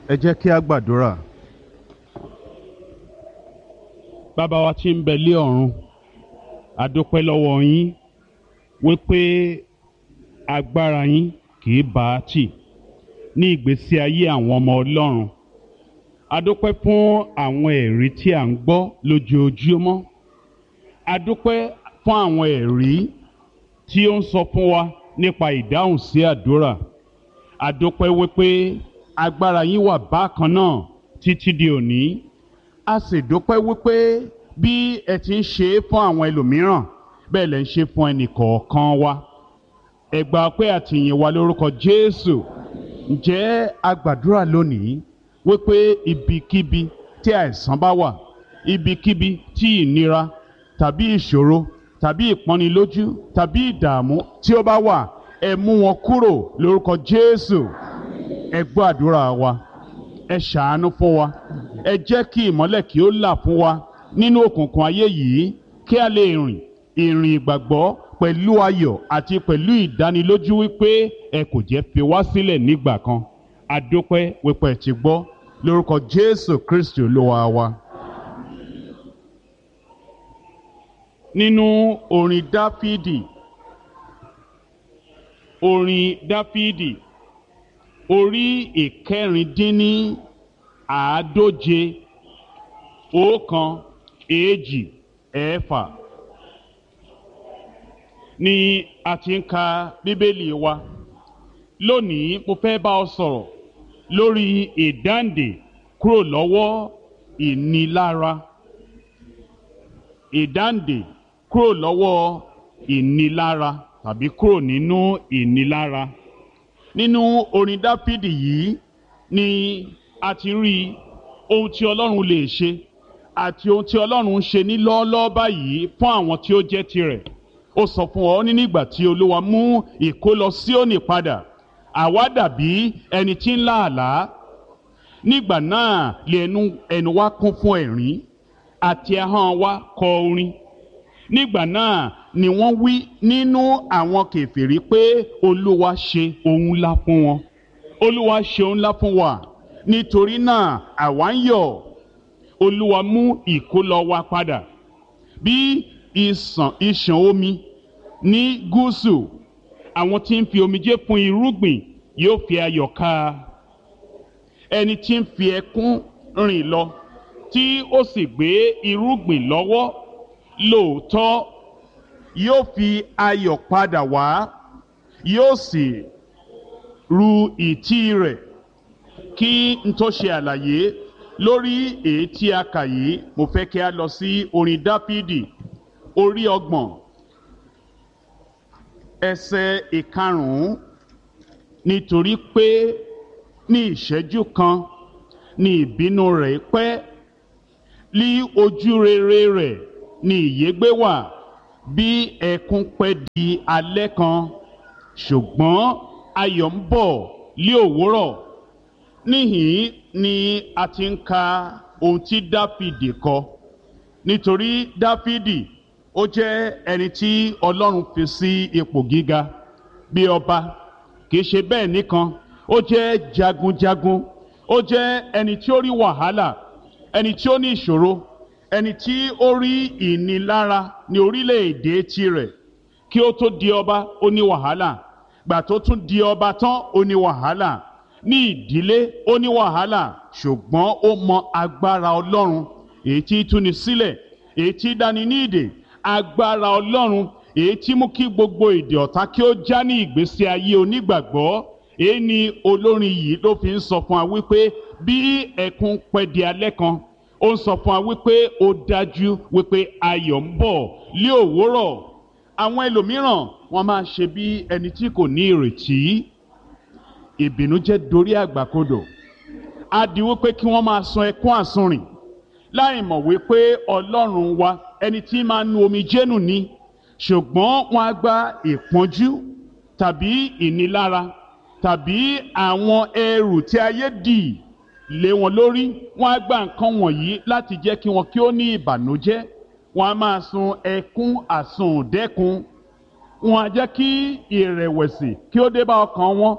Ẹ jẹ́ kí a gbàdúrà. Bàbá wa tí ń bẹ lé ọ̀run, a dúpẹ́ lọ́wọ́ yín wípé agbára yín kì í bá a tì ní ìgbésí ayé àwọn ọmọ Ọlọ́run. A dúpẹ́ fún àwọn ẹ̀rí tí à ń gbọ́ lójoojúmọ́. A dúpẹ́ fún àwọn ẹ̀rí tí ó ń sọ fún wa nípa ìdáhùn sí àdúrà. A dúpẹ́ wípé agbára yín wà bákan náà títí di òní. A sì dúpẹ́ wípé bí ẹ ti ń ṣe é fún àwọn ẹlòmíràn bẹ́ẹ̀ lẹ ń ṣe fún ẹnì kọ̀ọ̀kan wa. Ẹ gbà pé àtìyìn wa lórúkọ Jésù. Ǹjẹ́ a gbàdúrà lónìí wípé ibikíbi tí àìsàn bá wà, ibikíbi tí ìnira tàbí ìṣòro tàbí ìpọ́nilójú tàbí ìdààmú tí ó bá wà, ẹ mú wọn kúrò lórúkọ Jésù. Ẹ gbọ́ àdúrà wa. Ẹ ṣàánú fún wa. Ẹ jẹ́ kí ìmọ́lẹ̀ kí ó là fún wa nínú òkùnkùn ayé yìí, kí a lè rìn ìrìn ìgbàgbọ́ pẹ̀lú ayọ̀ àti pẹ̀lú ìdánilójú wípé ẹ kò jẹ́ fi wá sílẹ̀ nígbà kan. A dúpẹ́ wípé ẹ ti gbọ́ lórúkọ Jésù Kristi Olúwa wa. Nínú orin Dáfídì orí ìkẹrìndínláàádóje 1-2-6 ni a ti ń ka Bíbélì wa. Lónìí mo fẹ́ bá ọ sọ̀rọ̀ lórí ìdáǹdè kúrò lọ́wọ́ ìnilára. Ìdáǹdè kúrò lọ́wọ́ ìnilára tàbí kúrò nínú ìnilára. Nínú orin Dáfídì yìí ni a ti rí ohun tí Ọlọ́run lè ṣe àti ohun tí Ọlọ́run ń ṣe ní lọ́ọ́lọ́ọ́ báyìí fún àwọn tí ó jẹ́ tirẹ̀. Ó sọ fún ọ ní nígbà tí Olúwa mú ìkólọ Síónì padà, àwa dàbí ẹni tí ń lá àlá. Nígbà náà lè ẹnu wa kún fún ẹ̀rín àti ahọ́n wa kọ orin. Nígbà náà ni wọ́n wí nínú àwọn kèfèrí pé Olúwa ṣe ohun ńlá fún wọn. Olúwa ṣe ohun ńlá fún wa. Nítorí náà àwa ń yọ̀. Olúwa mú ìkólọ wa padà bí ìṣàn omi ní gúúsù. Àwọn tí ń fi omijé fún irúgbìn yóò fi ayọ̀ ká. Ẹni tí ń fi ẹkún rìn lọ tí ó sì gbé irúgbìn lọ́wọ́, lóòótọ́ yóò fi ayọ̀ padà wá, yóò sì ru ìtí rẹ̀. Kí n tó ṣe àlàyé lórí èyí tí a kà yìí, mo fẹ́ kí a lọ sí orin Dáfídì orí 30 ẹsẹ̀ 5. Nítorí pé ní ìṣẹ́jú kan ni ìbínú rẹ̀ pẹ́, lí ojú rere rẹ̀ ni ìyégbé wà, bí ẹkún pẹ́ di alẹ́ kan, ṣùgbọ́n ayọ̀ ń bọ̀ lí òwúrọ̀. Níhìn ni a ti ń ka ohun tí Dáfídì kọ. Nítorí Dáfídì ó jẹ́ ẹni tí Ọlọ́run fi sí ipò gíga bí ọba. Kì í ṣe bẹ́ẹ̀ nìkan, ó jẹ́ jagunjagun. Ó jẹ́ ẹni tí ó rí wàhálà, ẹni tí ó ní ìṣòro, ẹni tí ó rí ìnilára ní orílẹ̀-èdè tirẹ̀. Kí ó tó di ọba ó ní wàhálà, gbà tó tún di ọba tán ó ní wàhálà, ní ìdílé ó ní wàhálà. Ṣùgbọ́n ó mọ agbára Ọlọ́run èyí tí túni sílẹ̀, èyí tí dáni ní ìdè. Agbára Ọlọ́run èyí tí mú kí gbogbo ìdè ọ̀tá kí ó já ní ìgbésí ayé onígbàgbọ́. Èyí ni olórin yìí ló fi ń sọ fún wa wípé bí ẹkún pẹ́ di alẹ́ kan, ó ń sọ fún wa wípé ó dájú wípé ayọ̀ ń bọ̀ lí òwúrọ̀. Àwọn ẹlòmíràn wọ́n máa ṣe bí ẹni tí kò ní ìrètí. Ìbìnújẹ́ dorí àgbàkodò. Á di wípé kí wọ́n máa sun ẹkún àsunrìn láì mọ̀ wípé Ọlọ́run wa ẹni tí máa nu omijé nù ni. Ṣùgbọ́n wọ́n á gba ìpọ́njú tàbí ìnilára tàbí àwọn ẹrù tí ayé dì lé wọn lórí. Wọ́n á gba nǹkan wọ̀nyí láti jẹ́ kí wọn kí ó ní ìbànújẹ́. Wọ́n á máa sun ẹkún àsundẹ́kun. Wọ́n á jẹ́ kí ìrẹ̀wẹ̀sì kí ó dé bá ọkàn wọn.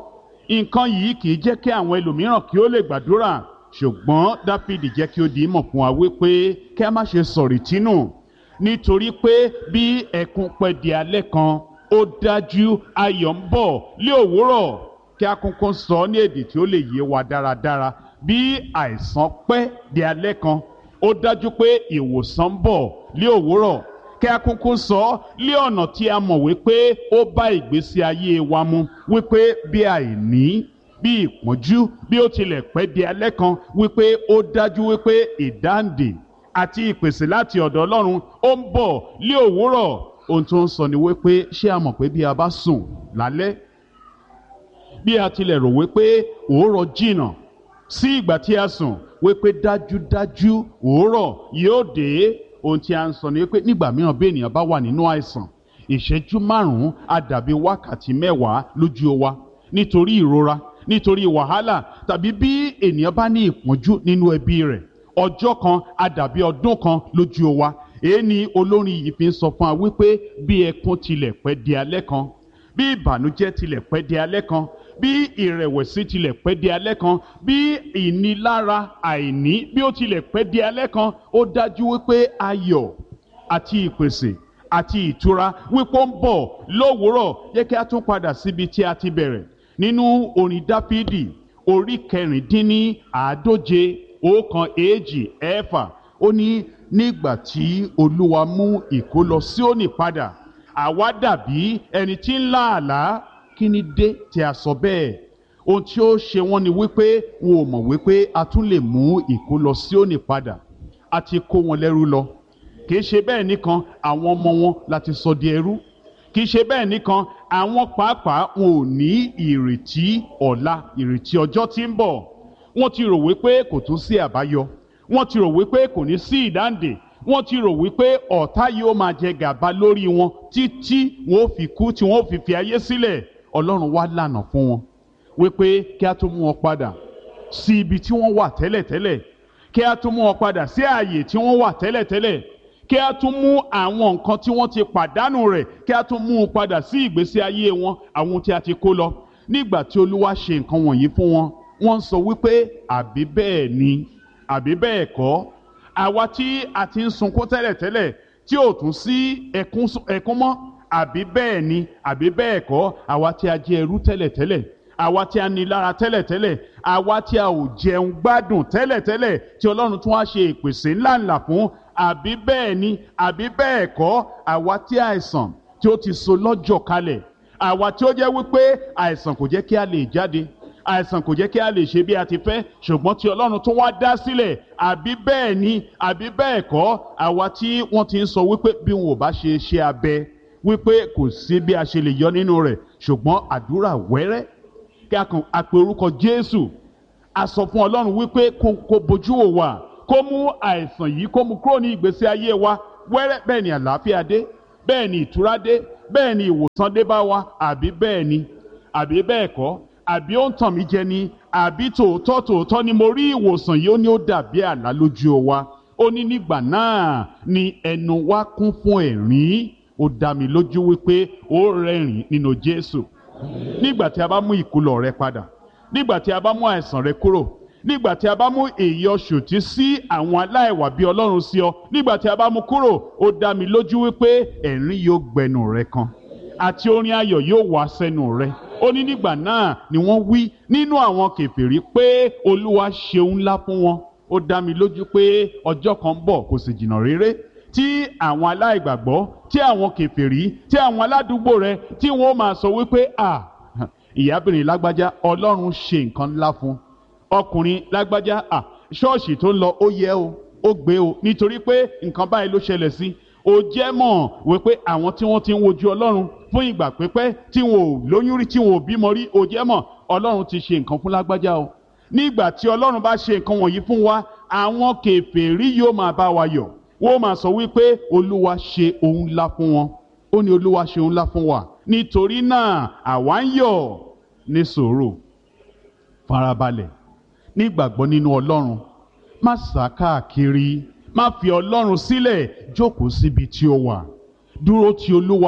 nǹkan yìí kì í jẹ́ kí àwọn ẹlòmíràn kí ó lè gbàdúrà, ṣùgbọ́n Dáfídì jẹ́ kí ó di ìmọ̀ fún wa wípé kí a má ṣe sọ̀rètí nù, nítorí pé bí ẹkún pẹ́ di alẹ́ kan, ó dájú ayọ̀ ń bọ̀ lé òwúrọ̀. Kí a kúnkún sọ ní èdè tí ó lè yé wa dáradára, bí àìsàn pẹ́ di alẹ́ kan, ó dájú pé ìwòsàn ń bọ̀ lé òwúrọ̀. Kí a kúnkún sọ lé ọ̀nà tí a mọ̀ wípé ó bá ìgbésí ayé wa mu, wípé bí àìní, bí ìpọ́njú, bí ó tilẹ̀ pẹ́ di alẹ́ kan, wípé ó dájú wípé ìdáǹdè àti ìpèsè láti ọ̀dọ̀ Ọlọ́run ó ń bọ̀ lé òwúrọ̀. Ohun tó ń sọ ni wípé ṣé a mọ̀ pé bí a bá sùn lálẹ́, bí a tilẹ̀ rò wípé òórọ̀ jìnnà sí ìgbà tí a sùn, wípé dájúdájú òórọ̀ yóò dé. Ohun tí a ń sọ ni wípé nígbà mìíràn bí ènìyàn bá wà nínú àìsàn, ìṣẹ́jú márùn-ún á dàbí wákàtí mẹ́wàá lójú wa, nítorí ìrora, nítorí wàhálà, tàbí bí ènìyàn bá ní ìpọ́njú nínú ẹbí rẹ̀, ọjọ́ kan á dàbí ọdún kan lójú wa. Èyí ni olórin yìí fi ń sọ fún wa wípé bí ẹkún tilẹ̀ pẹ́ di alẹ́ kan, bí ìbànújẹ́ tilẹ̀ pẹ́ di alẹ́ kan, bí ìrẹ̀wẹ̀sì tilẹ̀ pẹ́ di alẹ́ kan, bí ìnilára àìní bí ó tilẹ̀ pẹ́ di alẹ́ kan, ó dájú wípé ayọ̀ àti ìpèsè àti ìtura wípé ó ń bọ̀ lówùúrọ̀. Jẹ́ kí a tún padà síbi tí a ti bẹ̀rẹ̀ nínú orin Dáfídì orí 139:1-2-6. Ó ní nígbà tí Olúwa mú ìkólọ Síónì padà, àwa dàbí ẹni tí ń lá àlá. Kí ni dé tí a sọ bẹ́ẹ̀? Ohun tí ó ṣe wọ́n ni wípé wọn ò mọ̀ wípé a tún lè mú ìkólọ Síónì padà. A ti kó wọn lẹ́rú lọ. Kì í ṣe bẹ́ẹ̀ nìkan, àwọn ọmọ wọn láti sọ di ẹrú. Kì í ṣe bẹ́ẹ̀ nìkan, àwọn pàápàá wọn ò ní ìrètí ọ̀la, ìrètí ọjọ́ tí ń bọ̀. Wọ́n ti rò wípé kò tún sí àbáyọ. Wọ́n ti rò wípé kò ní sí ìdáǹdè. Wọ́n ti rò wípé ọ̀tá yóò máa jẹ gàba lórí wọn títí wọn ó fi kú, tí wọn ó fi ayé sílẹ̀. Ọlọ́run wá lànà fún wọn wípé kí a tún mú wọn padà sí ibi tí wọ́n wà tẹ́lẹ̀tẹ́lẹ̀, kí a tún mú wọn padà sí ààyè tí wọ́n wà tẹ́lẹ̀tẹ́lẹ̀, kí a tún mú àwọn nǹkan tí wọ́n ti pàdánù rẹ̀, kí a tún mú un padà sí ìgbésí ayé wọn, àwọn tí a ti kó lọ. Nígbà tí Olúwa ṣe nǹkan wọ̀nyí fún wọn, wọ́n sọ wípé àbí bẹ́ẹ̀ ni, àbí bẹ́ẹ̀ kọ́. Àwa tí a ti ń sunkún tẹ́lẹ̀tẹ́lẹ̀ tí ò tún sí ẹkún mọ́, àbí bẹ́ẹ̀ ni, àbí bẹ́ẹ̀ kọ́. Àwa tí a jẹ ẹrú tẹ́lẹ̀tẹ́lẹ̀, àwa tí a ní lára tẹ́lẹ̀tẹ́lẹ̀, àwa tí a ò jẹun gbádùn tẹ́lẹ̀tẹ́lẹ̀, tí Ọlọ́run tún wá ṣe ìpèsè ńláńlá fún, àbí bẹ́ẹ̀ ni, àbí bẹ́ẹ̀ kọ́. Àwa tí àìsàn tí ó ti so lọ́jọ́ kalẹ̀, àwa tí ó jẹ́ wípé àìsàn kò jẹ́ kí a lè jáde, àìsàn kò jẹ́ kí a lè ṣe bí a ti fẹ́, ṣùgbọ́n tí Ọlọ́run tún wá dá sílẹ̀, àbí bẹ́ẹ̀ ni, àbí bẹ́ẹ̀ kọ́. Àwa tí wọ́n ti ń sọ wípé bí wọn ò bá ṣe abẹ, wípé kò sí bí a ṣe lè yọ nínú rẹ̀, ṣùgbọ́n àdúrà wẹ́rẹ́, kí a pe orúkọ Jésù, a sọ fún Ọlọ́run wípé kó bojú wò wá, kó mú àìsàn yìí, kó mú kúrò ní ìgbésí ayé wa wẹ́rẹ́. Bẹ́ẹ̀ ni àlàáfíà dé, bẹ́ẹ̀ ni ìtura dé, bẹ́ẹ̀ ni ìwòsàn dé bá wa. Àbí bẹ́ẹ̀ ni, àbí bẹ́ẹ̀ kọ́. Àbí ó ń tàn mí jẹ ni, àbí tòótọ́ ni mo rí ìwòsàn yìí. Ó ní ó dàbí àlá lójú wa. Ó ní nígbà náà ni ẹnu wa kún fún ẹ̀rín. Ó dá mi lójú wípé ó rẹ́rìn nínú Jésù. Nígbà tí a bá mú ìkólọ rẹ padà, nígbà tí a bá mú àìsàn rẹ kúrò, nígbà tí a bá mú èyí ọ̀ṣòtí sí àwọn aláìwà bí Ọlọ́run sí ọ, nígbà tí a bá mú kúrò, ó dá mi lójú wípé ẹ̀rín yóò gbẹnu rẹ kan àti orin ayọ̀ yóò wá sẹ́nu rẹ. Ó ní nígbà náà ni wọ́n wí nínú àwọn kèfèrí pé Olúwa ṣeun ńlá fún wọn. Ó dá mi lójú pé ọjọ́ kan bọ̀, kò sì jìnnà réré, tí àwọn aláìgbàgbọ́, tí àwọn kèfèrí, tí àwọn aládùúgbò rẹ, tí wọ́n ó máa sọ wípé ìyábìnrin lágbájá, Ọlọ́run ṣe nǹkan ńlá fún. Ọkùnrin lágbájá, ṣọ́ọ̀ṣì tó ń lọ ó yẹ o, ó gbé o, nítorí pé nǹkan báyìí ló ṣẹlẹ̀ sí. Ó jẹ́ mọ̀ wípé àwọn tí wọ́n ti ń wojú Ọlọ́run fún ìgbà pípẹ́, tí wọn ò lóyún rí, tí wọn ò bímọ rí, ó jẹ́ mọ̀ Ọlọ́run ti ṣe nǹkan fún lágbájá o. Nígbà tí Ọlọ́run bá ṣe nǹkan wọ̀nyí fún wa, àwọn kèfèrí yóò máa bá wa yọ̀. Wọ́n máa sọ wípé Olúwa ṣe ohun ńlá fún wọn. Ó ní Olúwa ṣe ohun ńlá fún wa. Nítorí náà àwa ń yọ̀. Ní sùúrù, farabalẹ̀, nígbàgbọ́ nínú Ọlọ́run. Má sá káàkiri, má fi Ọlọ́run sílẹ̀, jókòó síbi tí ó wà. Dúró ti Olúwa,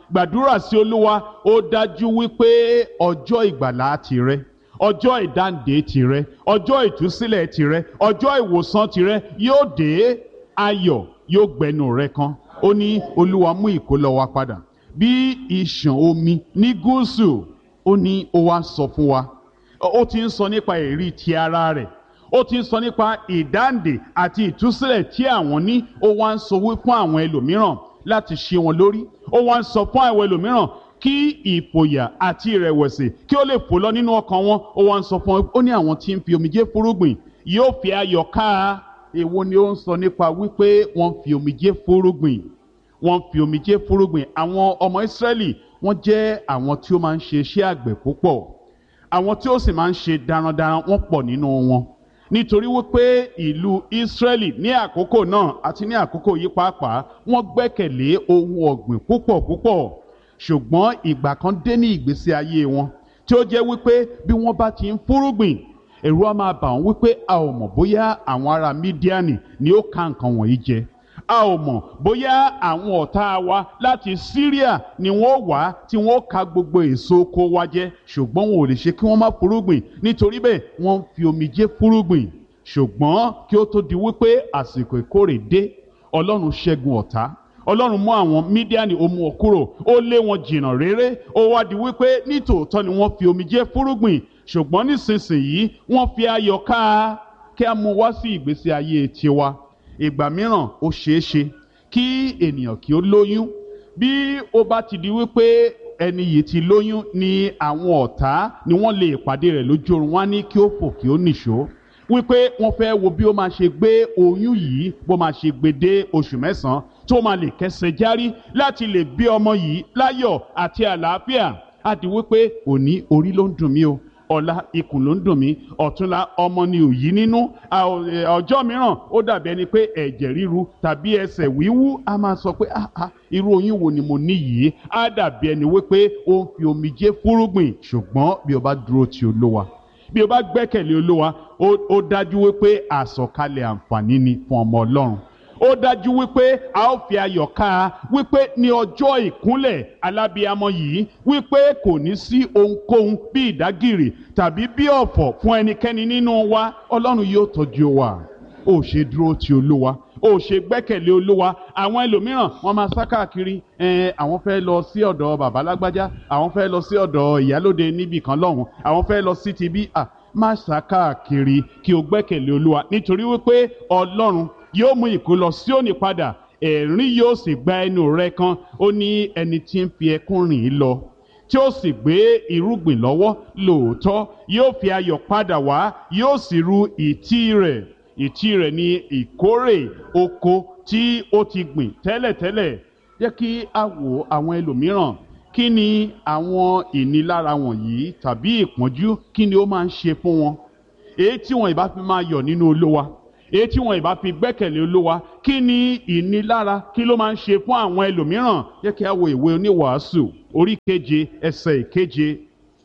gbàdúrà sí Olúwa, ó dájú wípé ọjọ́ ìgbàlà tìrẹ, ọjọ́ ìdáǹdè tìrẹ, ọjọ́ ìtúsílẹ̀ tìrẹ, ọjọ́ ìwòsàn tìrẹ yóò dé. Ayọ̀ yóò gbẹnu rẹ kan. Ó ní Olúwa mú ìkólọ wa padà bí ìṣàn omi ní gúúsù. Ó ní ó wá sọ fún wa, ó ti ń sọ nípa èrí ti ara rẹ̀, ó ti ń sọ nípa ìdáǹdè àti ìtúsílẹ̀ tí àwọn ní. Ó wá ń sọ fún àwọn ẹlòmíràn láti ṣe wọn lórí. Ó wá ń sọ fún àwọn ẹlòmíràn kí ìfòyà àti ìrẹ̀wẹ̀sì kí ó lè fò lọ nínú ọkàn wọn. Ó wá ń sọ fún wọn, ó ní àwọn tí ń fi omijé fúrúgbìn yóò fi ayọ̀ ká. Èwo ni ó ń sọ nípa wípé wọ́n fi omijé fúrúgbìn, wọ́n fi omijé fúrúgbìn. Àwọn ọmọ Ísírẹ́lì wọ́n jẹ́ àwọn tí ó máa ń ṣe iṣẹ́ àgbẹ̀ púpọ̀, àwọn tí ó sì máa ń ṣe darandaran wọ́n pọ̀ nínú wọn, nítorí wípé ìlú Ísírẹ́lì ní àkókò náà àti ní àkókò yìí pàápàá wọ́n gbẹ́kẹ̀lé ohun ọ̀gbìn púpọ̀ púpọ̀. Ṣùgbọ́n ìgbà kan dé ní ìgbésí ayé wọn tí ó jẹ́ wípé bí wọ́n bá ti ń fúrúgbìn, ẹ̀rù á máa bà wọ́n wípé a ò mọ̀ bóyá àwọn ará Mídíánì ni ó ká nǹkan wọ̀nyí jẹ, a ò mọ̀ bóyá àwọn ọ̀tá wa láti Síríà ni wọ́n wá tí wọ́n ká gbogbo èso oko wa jẹ. Ṣùgbọ́n wọn ò lè ṣe kí wọ́n má fúrúgbìn, nítorí bẹ́ẹ̀ wọ́n fi omijé fúrúgbìn. Ṣùgbọ́n kí ó tó di wípé àsìkò ìkórè dé, Ọlọ́run ṣẹ́gun ọ̀tá. Ọlọ́run mú àwọn Mídíánì, ó mú wọn kúrò, ó lé wọn jìnnà réré. Ó wá di wípé nítòótọ́ ni wọ́n fi omijé fúrúgbìn, ṣùgbọ́n nísinsìnyí wọ́n fi ayọ̀ ká. Kí a mú wá sí ìgbésí ayé tiwa. Ìgbà mìíràn ó ṣeé ṣe kí ènìyàn kí ó lóyún. Bí ó bá ti di wípé ẹni yìí ti lóyún, ni àwọn ọ̀tá ni wọ́n lè pàdé rẹ̀ lójú oorun, wá ní kí ó fò kí ó nìṣó, wípé wọ́n fẹ́ wo bí ó máa ṣe gbé oyún yìí, bó máa ṣe gbé dé oṣù 9 tó máa lè kẹsẹ̀ járí láti lè bí ọmọ yìí láyọ̀ àti àlàáfíà. Á di wípé òní orí ló ń dùn mí o, ọ̀la ikùn ló ń dùn mí, ọ̀túnla ọmọ ni ò yí nínú, ọjọ́ mìíràn ó dàbí ẹni pé ẹ̀jẹ̀ ríru tàbí ẹsẹ̀ wíwú. A máa sọ pé irú oyún wo ni mo ní yìí? Á dàbí ẹni wípé ó ń fi omijé fúrúgbìn. Ṣùgbọ́n bí o bá dúró ti Olúwa, bí o bá gbẹ́kẹ̀lé Olúwa, ó dájú wípé àsọ̀kalẹ̀ àǹfààní ni fún ọmọ Ọlọ́run. Ó dájú wípé a ó fi ayọ̀ ká, wípé ní ọjọ́ ìkúnlẹ̀ alábíamọ yìí, wípé kò ní sí ohunkóhun bí ìdágìrì tàbí bí ọ̀fọ̀ fún ẹnikẹ́ni nínú wa. Ọlọ́run yóò tọ́jú wa. Ó ṣe dúró ti Olúwa, ó ṣe gbẹ́kẹ̀lé Olúwa. Àwọn ẹlòmíràn wọ́n máa sá káàkiri, àwọn fẹ́ lọ sí ọ̀dọ̀ bàbá lágbájá, àwọn fẹ́ lọ sí ọ̀dọ̀ ìyálóde níbì kan lọ́hùn, àwọn fẹ́ lọ sí ti bí. Má sá káàkiri, kí o gbẹ́kẹ̀lé Olúwa, nítorí wípé Ọlọ́run yóò mú ìkólọ Síónì padà, ẹ̀rín yóò sì gba ẹnu rẹ kan. Ó ní ẹni tí ń fi ẹkún rìn lọ, tí ó sì gbé irúgbìn lọ́wọ́, lóòótọ́ yóò fi ayọ̀ padà wá, yóò sì ru ìtí rẹ̀. Ìtí rẹ̀ ni ìkórè oko tí ó ti gbìn tẹ́lẹ̀tẹ́lẹ̀. Jẹ́ kí a wo àwọn ẹlòmíràn. Kí ni àwọn ìnilára wọ̀nyí tàbí ìpọ́njú, kí ni ó máa ń ṣe fún wọn? Èyí tí wọn ìbá fi máa yọ̀ nínú Olúwa, èyí tí wọn ìbá fi gbẹ́kẹ̀lé Olúwa, kí ni ìnilára, kí ló máa ń ṣe fún àwọn ẹlòmíràn? Jẹ́ kí a wo ìwé Oníwàásù orí 7 ẹsẹ̀ 7.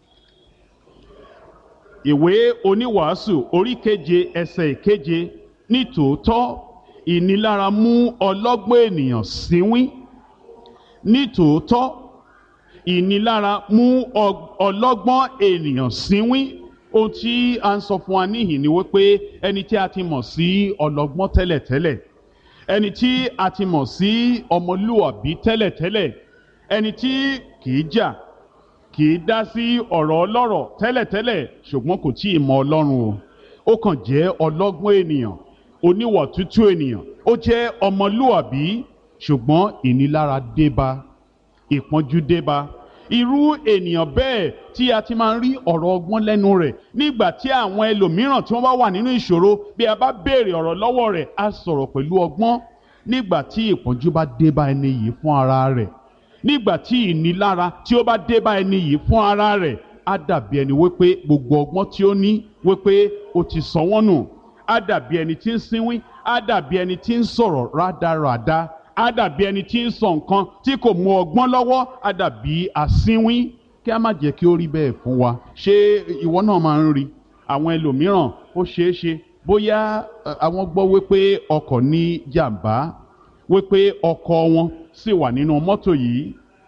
Ìwé Oníwàásù orí 7 ẹsẹ̀ 7. Nítòótọ́ ìnilára mú ọlọ́gbọ́n ènìyàn sínwín. Nítòótọ́ ìnilára mú ọlọ́gbọ́n ènìyàn sínwín. Ohun tí a ń sọ fún wa níhìn ni wípé ẹni tí a ti mọ̀ sí ọlọ́gbọ́n tẹ́lẹ̀tẹ́lẹ̀, ẹni tí a ti mọ̀ sí ọmọlúwàbí tẹ́lẹ̀tẹ́lẹ̀, ẹni tí kìí jà, kìí dá sí ọ̀rọ̀ ọlọ́rọ̀ tẹ́lẹ̀tẹ́lẹ̀, ṣùgbọ́n kò tí ì mọ Ọlọ́run o. Ó kàn jẹ́ ọlọ́gbọ́n ènìyàn, oníwà tútù ènìyàn, ó jẹ́ ọmọlúwàbí, ṣùgbọ́n ìnilára débá, ìpọ́njú débá. Irú ènìyàn bẹ́ẹ̀ tí a ti máa ń rí ọ̀rọ̀ ọgbọ́n lẹ́nu rẹ̀, nígbà tí àwọn ẹlòmíràn tí wọ́n bá wà nínú ìṣòro, bí a bá béèrè ọ̀rọ̀ lọ́wọ́ rẹ̀, á sọ̀rọ̀ pẹ̀lú ọgbọ́n. Nígbà tí ìpọ́njú bá débá ẹni yìí fún ara rẹ̀, nígbà tí ìnilára tí ó bá débá ẹni yìí fún ara rẹ̀, á dàbí ẹni wípé gbogbo ọgbọ́n tí ó ní wípé ó ti sọ wọ́n nù. Á dàbí ẹni tí ń sínwín, á dàbí ẹni tí ń sọ̀rọ̀ rádaràda, á dàbí ẹni tí ń sọ nǹkan tí kò mú ọgbọ́n lọ́wọ́, á dàbí asínwín. Kí a má jẹ́ kí ó rí bẹ́ẹ̀ fún wa. Ṣé ìwọ náà máa ń rí àwọn ẹlòmíràn? Ó ṣeé ṣe bóyá àwọn gbọ́ wípé ọkọ̀ ní jàǹbá, wípé ọkọ̀ wọn sì wà nínú mọ́tò yìí,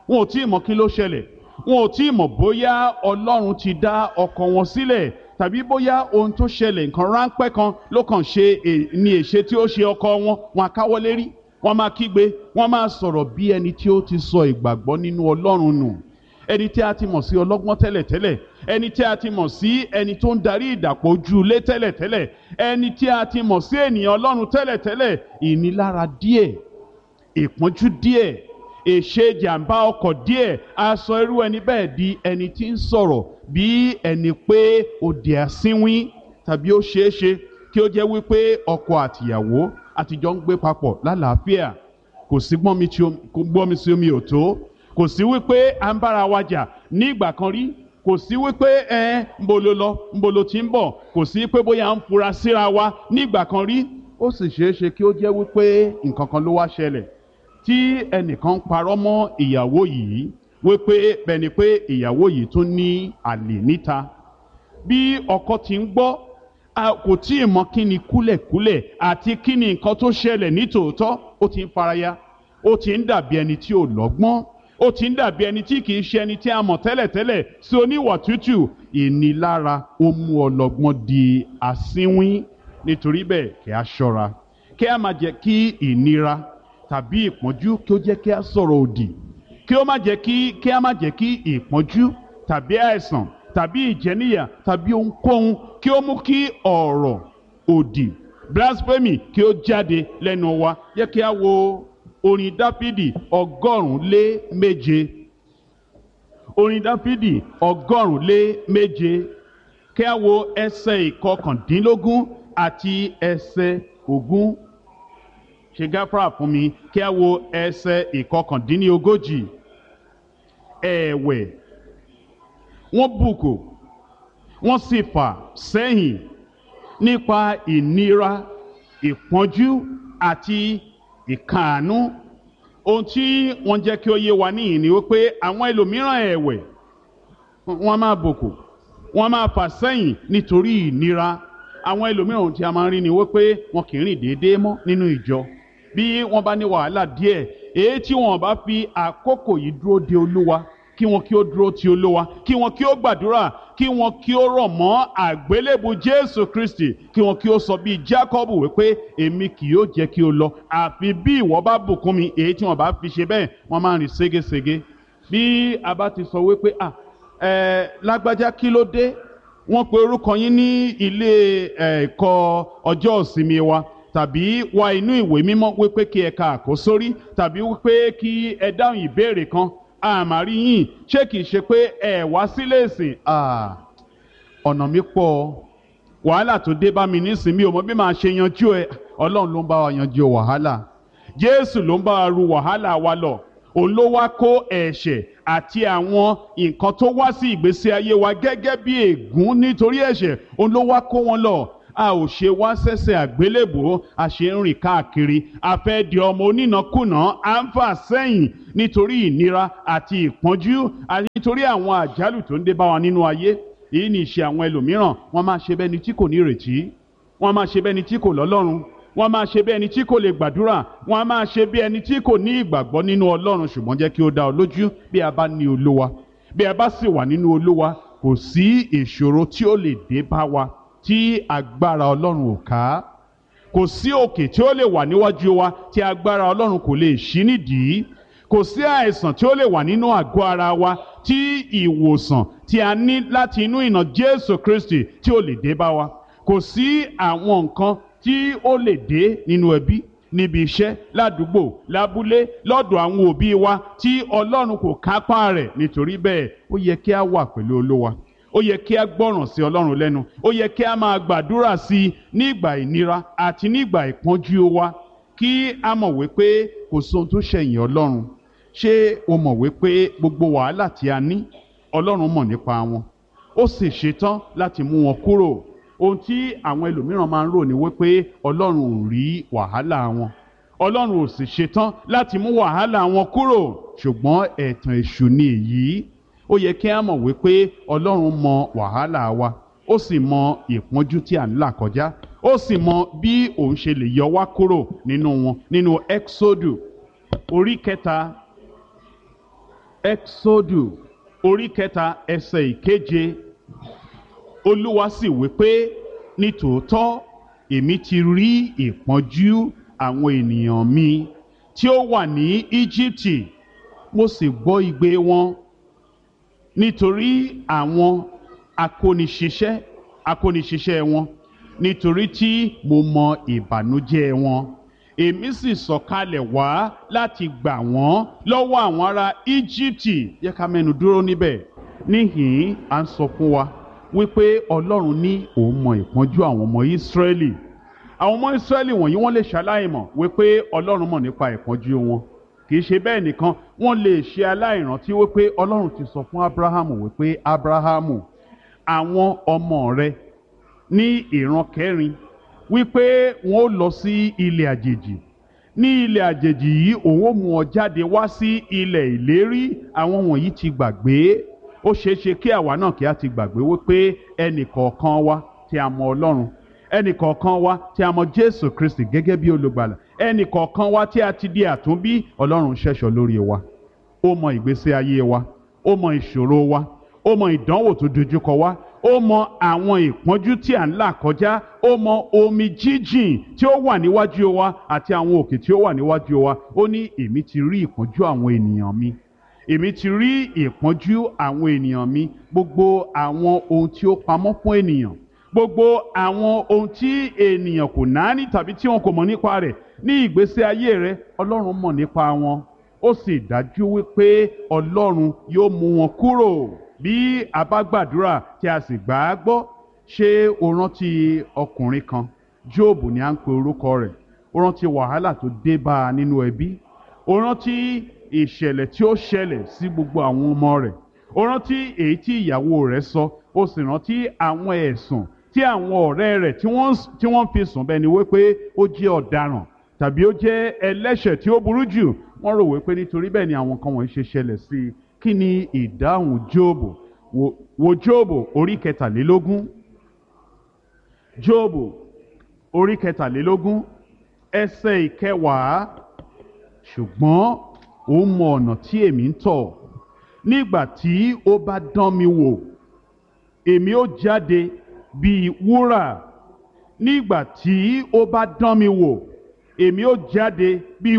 wọn ò tí ì mọ̀ kí ló ṣẹlẹ̀, wọn ò tí ì mọ̀ bóyá Ọlọ́run ti dá ọkàn wọn sílẹ̀ tàbí bóyá ohun tó ṣẹlẹ̀ nǹkan ráńpẹ́ kan ló kàn ṣe ní èṣe tí ó ṣe ọkọ wọn. Wọn á káwọ́ lérí, wọ́n máa kígbe, wọ́n máa sọ̀rọ̀ bí ẹni tí ó ti sọ ìgbàgbọ́ nínú Ọlọ́run nù, ẹni tí a ti mọ̀ sí ọlọ́gbọ́n tẹ́lẹ̀tẹ́lẹ̀, ẹni tí a ti mọ̀ sí ẹni tó ń darí ìdàpọ̀ ojú ilé tẹ́lẹ̀tẹ́lẹ̀, ẹni tí a ti mọ̀ sí ènìyàn Ọlọ́run tẹ́lẹ̀tẹ́lẹ̀. Ìnilára díẹ̀, ìpọ́njú díẹ̀, èṣe jàǹbá ọkọ̀ díẹ̀ á sọ irú ẹni bẹ́ẹ̀ di ẹni tí ń sọ̀rọ̀ bí ẹni pé ó di asínwín, tàbí ó ṣeé ṣe kí ó jẹ́ wípé ọkọ àtìyàwó àtijọ́ ń gbé papọ̀ lálàáfíà, kò sí gbọ́n mi sí omi ò tó, kò sí wípé à ń bára wa jà ní ìgbà kan rí, kò sí wípé ńbo ló lọ, ńbo ló ti ń bọ̀, kò sí pé bóyá à ń fura síra wa ní ìgbà kan rí. Ó sì ṣeé ṣe kí ó jẹ́ wípé nǹkan kan ló wá ṣẹlẹ̀ tí ẹnìkan parọ́ mọ́ ìyàwó yìí wípé bẹ́ẹ̀ ni pé ìyàwó yìí tún ní àlè níta. Bí ọkọ ti ń gbọ́, kò tí ì mọ̀ kí ni kúlẹ̀kúlẹ̀ àti kí ni nǹkan tó ṣẹlẹ̀ ní tòótọ́. Ó ti ń faraya, ó ti ń dàbí ẹni tí ò lọ́gbọ́n, ó ti ń dàbí ẹni tí kì í ṣe ẹni tí a mọ̀ tẹ́lẹ̀tẹ́lẹ̀ sí oníwà tútù. Ìnilára ó mú ọlọ́gbọ́n di asínwín. Nítorí bẹ́ẹ̀ kí a ṣọ́ra, kí a má jẹ́ kí ìnira tàbí ìpọ́njú kí ó jẹ́ kí a sọ̀rọ̀ òdì, kí a má jẹ́ kí ìpọ́njú tàbí àìsàn tàbí ìjẹníyà tàbí ohunkóhun kí ó mú kí ọ̀rọ̀ òdì, blasphemy, kí ó jáde lẹ́nu wa. Jẹ́ kí a wo orin Dáfídì 107. Orin Dáfídì 107. Kí a wo ẹsẹ̀ 19 àti ẹsẹ̀ 20. Ṣe gáfárà fún mi, kí a wo ẹsẹ̀ 39. Ẹ̀wẹ̀ wọ́n bùkù, wọ́n sì fà sẹ́yìn nípa ìnira, ìpọ́njú àti ìkáàánú. Ohun tí wọ́n jẹ́ kí ó yé wa níhìn ni wípé àwọn ẹlòmíràn ẹ̀wẹ̀ wọ́n máa bùkù, wọ́n máa fà sẹ́yìn nítorí ìnira. Àwọn ẹlòmíràn ohun tí a máa ń rí ni wípé wọn kì í rìn déédéé mọ́ nínú ìjọ. Bí wọ́n bá ní wàhálà díẹ̀, èyí tí wọ́n bá fi àkókò yìí dúró de Olúwa, kí wọn kí ó dúró ti Olúwa, kí wọn kí ó gbàdúrà, kí wọn kí ó rọ̀ mọ́ àgbélébù Jésù Kristi, kí wọn kí ó sọ bíi Jákọ́bù wípé èmi kì yóò jẹ́ kí o lọ àfi bí ìwọ bá bùkún mi. Èyí tí wọ́n bá fi ṣe bẹ́ẹ̀, wọ́n máa ń rìn ségesège. Bí a bá ti sọ wípé lágbájá kí ló dé, wọ́n pe orúkọ yín ní ilé ẹ̀kọ́ ọjọ́ ìsinmi wa, tàbí wá inú ìwé mímọ́ wípé kí ẹ ka àkósórí, tàbí wípé kí ẹ dáhùn ìbéèrè kan, àmàrí yín ṣé kìí ṣe pé ẹ wá sílé ìsìn. Ọ̀nà mi pọ̀, wàhálà tó dé bá mi nísìn, mi ò mọ̀ bí màá ṣe yanjú ẹ. Ọlọ́run ló ń bá wa yanjú wàhálà, Jésù ló ń bá wa ru wàhálà wa lọ. Òun ló wá kó ẹ̀ṣẹ̀ àti àwọn nǹkan tó wá sí ìgbésí ayé wa gẹ́gẹ́ bí ègún nítorí ẹ̀ṣẹ̀, òun ló wá kó wọn lọ. A ò ṣe wá sẹ́sẹ̀ àgbélébùú, a ṣe ń rìn káàkiri, a fẹ́ di ọmọ onínàkúnà, à ń fà sẹ́yìn nítorí ìnira àti ìpọ́njú àti nítorí àwọn àjálù tó ń dé bá wa nínú ayé. Èyí ni ìṣe àwọn ẹlòmíràn. Wọ́n máa ṣe bẹ́ni tí kò ní ìrètí, wọ́n máa ṣe bẹ́ni tí kò lọ́lọ́run, wọ́n máa ṣe bí ẹni tí kò lè gbàdúrà, wọ́n máa ṣe bí ẹni tí kò ní ìgbàgbọ́ nínú Ọlọ́run. Ṣùgbọ́n jẹ́ kí ó dá ọ lójú, bí a bá ní Olúwa, bí a bá sì wà nínú Olúwa, kò sí ìṣòro tí ó lè dé bá wa tí agbára Ọlọ́run ò ká. Kò sí òkè tí ó lè wà níwájú wa tí agbára Ọlọ́run kò lè ṣí nídìí. Kò sí àìsàn tí ó lè wà nínú àgọ́ ara wa tí ìwòsàn tí a ní láti inú ìnà Jésù Kristi tí ó lè dé bá wa. Kò sí àwọn nǹkan tí ó lè dé nínú ẹbí, níbi iṣẹ́, ládùúgbò, lábúlé, lọ́dọ̀ àwọn òbí wa tí Ọlọ́run kò kápá rẹ̀. Nítorí bẹ́ẹ̀ ó yẹ kí a wà pẹ̀lú Olúwa, ó yẹ kí a gbọ́ràn sí Ọlọ́run lẹ́nu, ó yẹ kí a máa gbàdúrà sí i nígbà ìnira àti nígbà ìpọ́njú wa, kí a mọ̀ wípé kò sóhun tó ṣẹ̀yìn Ọlọ́run. Ṣé o mọ̀ wípé gbogbo wàhálà tí a ní, Ọlọ́run mọ̀ nípa wọn, ó sì ṣetán láti mú wọn kúrò. Ohun tí àwọn ẹlòmíràn máa ń rò ní wípé Ọlọ́run ò rí wàhálà wọn, Ọlọ́run ò sì ṣetán láti mú wàhálà wọn kúrò. Ṣùgbọ́n ẹ̀tàn èṣù ni èyí. Ó yẹ kí a mọ̀ wípé Ọlọ́run mọ wàhálà wa, ó sì mọ ìpọ́njú tí à ń là kọjá, ó sì mọ bí òun ṣe lè yọ wá kúrò nínú wọn. Nínú Ẹ́kísódù orí 3 Ẹ́kísódù orí kẹta ẹsẹ̀ ìkeje, Olúwa sì wí pé nítòótọ́ èmi ti rí ìpọ́njú àwọn ènìyàn mi tí ó wà ní Íjíbítì, mo sì gbọ́ igbe wọn nítorí àwọn akóniṣiṣẹ́ wọn, nítorí tí mo mọ ìbànújẹ́ wọn. Èmi sì sọ̀kalẹ̀ wá láti gbà wọ́n lọ́wọ́ àwọn ará Íjíbítì. Yẹ ká mẹ́nu dúró níbẹ̀. Níhìn-ín à ń sọ fún wa wípé Ọlọ́run ní òun mọ ìpọ́njú àwọn ọmọ Ísírẹ́lì. Àwọn ọmọ Ísírẹ́lì wọ̀nyí wọ́n lè ṣaláìmọ̀ wípé Ọlọ́run mọ̀ nípa ìpọ́njú wọn. Kì í ṣe bẹ́ẹ̀ nìkan, wọ́n lè ṣe aláìrántí wípé Ọlọ́run ti sọ fún Ábúráhámù wípé Ábúráhámù, àwọn ọmọ rẹ ní ìran kẹrin wípé wọn ó lọ sí ilẹ̀ àjèjì. Ní ilẹ̀ àjèjì yìí òun ó mú ọ jáde wá sí ilẹ̀ ìlérí. Àwọn wọ̀nyí ti gbàgbé. Ó ṣeé ṣe kí àwa náà kí a ti gbàgbé wípé ẹnì kọ̀ọ̀kan wa tí a mọ Ọlọ́run, ẹnì kọ̀ọ̀kan wa tí a mọ Jésù Kristi gẹ́gẹ́ bí olùgbàlà, ẹnì kọ̀ọ̀kan wa tí a ti di àtúnbí, Ọlọ́run ṣẹ̀ṣọ́ lórí wa. Ó mọ ìgbésí ayé wa, ó mọ ìṣòro wa, ó mọ ìdánwò tó dojúkọ wa, ó mọ àwọn ìpọ́njú tí à ń là kọjá, ó mọ omi jíjìn tí ó wà níwájú wa àti àwọn òkè tí ó wà níwájú wa. Ó ní èmi ti rí ìpọ́njú àwọn ènìyàn mi, èmi ti rí ìpọ́njú àwọn ènìyàn mi, gbogbo àwọn ohun tí ó pamọ́ fún ènìyàn, gbogbo àwọn ohun tí ènìyàn kò náání tàbí tí wọn kò mọ̀ nípa rẹ̀ ní ìgbésí ayé rẹ̀, Ọlọ́run mọ̀ nípa wọn. Ó sì dájú wípé Ọlọ́run yóò mú wọn kúrò bí a bá gbàdúrà tí a sì gbà á gbọ́. Ṣé o rántí ọkùnrin kan, Jóòbù ni à ń pe orúkọ rẹ̀? Ó rántí wàhálà tó dé bá a nínú ẹbí. Ó rántí ìṣẹ̀lẹ̀ tí ó ṣẹlẹ̀ sí gbogbo àwọn ọmọ rẹ̀. Ó rántí èyí tí ìyàwó rẹ̀ sọ. Ó sì rántí àwọn ẹ̀sùn tí àwọn ọ̀rẹ́ rẹ̀ tí wọ́n fi sùn bẹ́ẹ̀ ni wípé ó jẹ́ ọ̀daràn tàbí ó jẹ́ ẹlẹ́ṣẹ̀ tí ó burú jù. Wọ́n rò wípé nítorí bẹ́ẹ̀ ni àwọn kan wọ̀nyí ṣe ṣẹlẹ̀ sí i. Kí ni ìdáhùn Jóòbù? Wo Jóòbù orí kẹtàlélógún. Jóòbù orí kẹtàlélógún ẹsẹ̀ ìkẹwàá. Ṣùgbọ́n ó mọ ọ̀nà tí èmi ń tọ̀. Nígbà tí ó bá dán mi wò, èmi ó jáde bíi wúrà. Nígbà tí ó bá dán mi wò, èmi ó jáde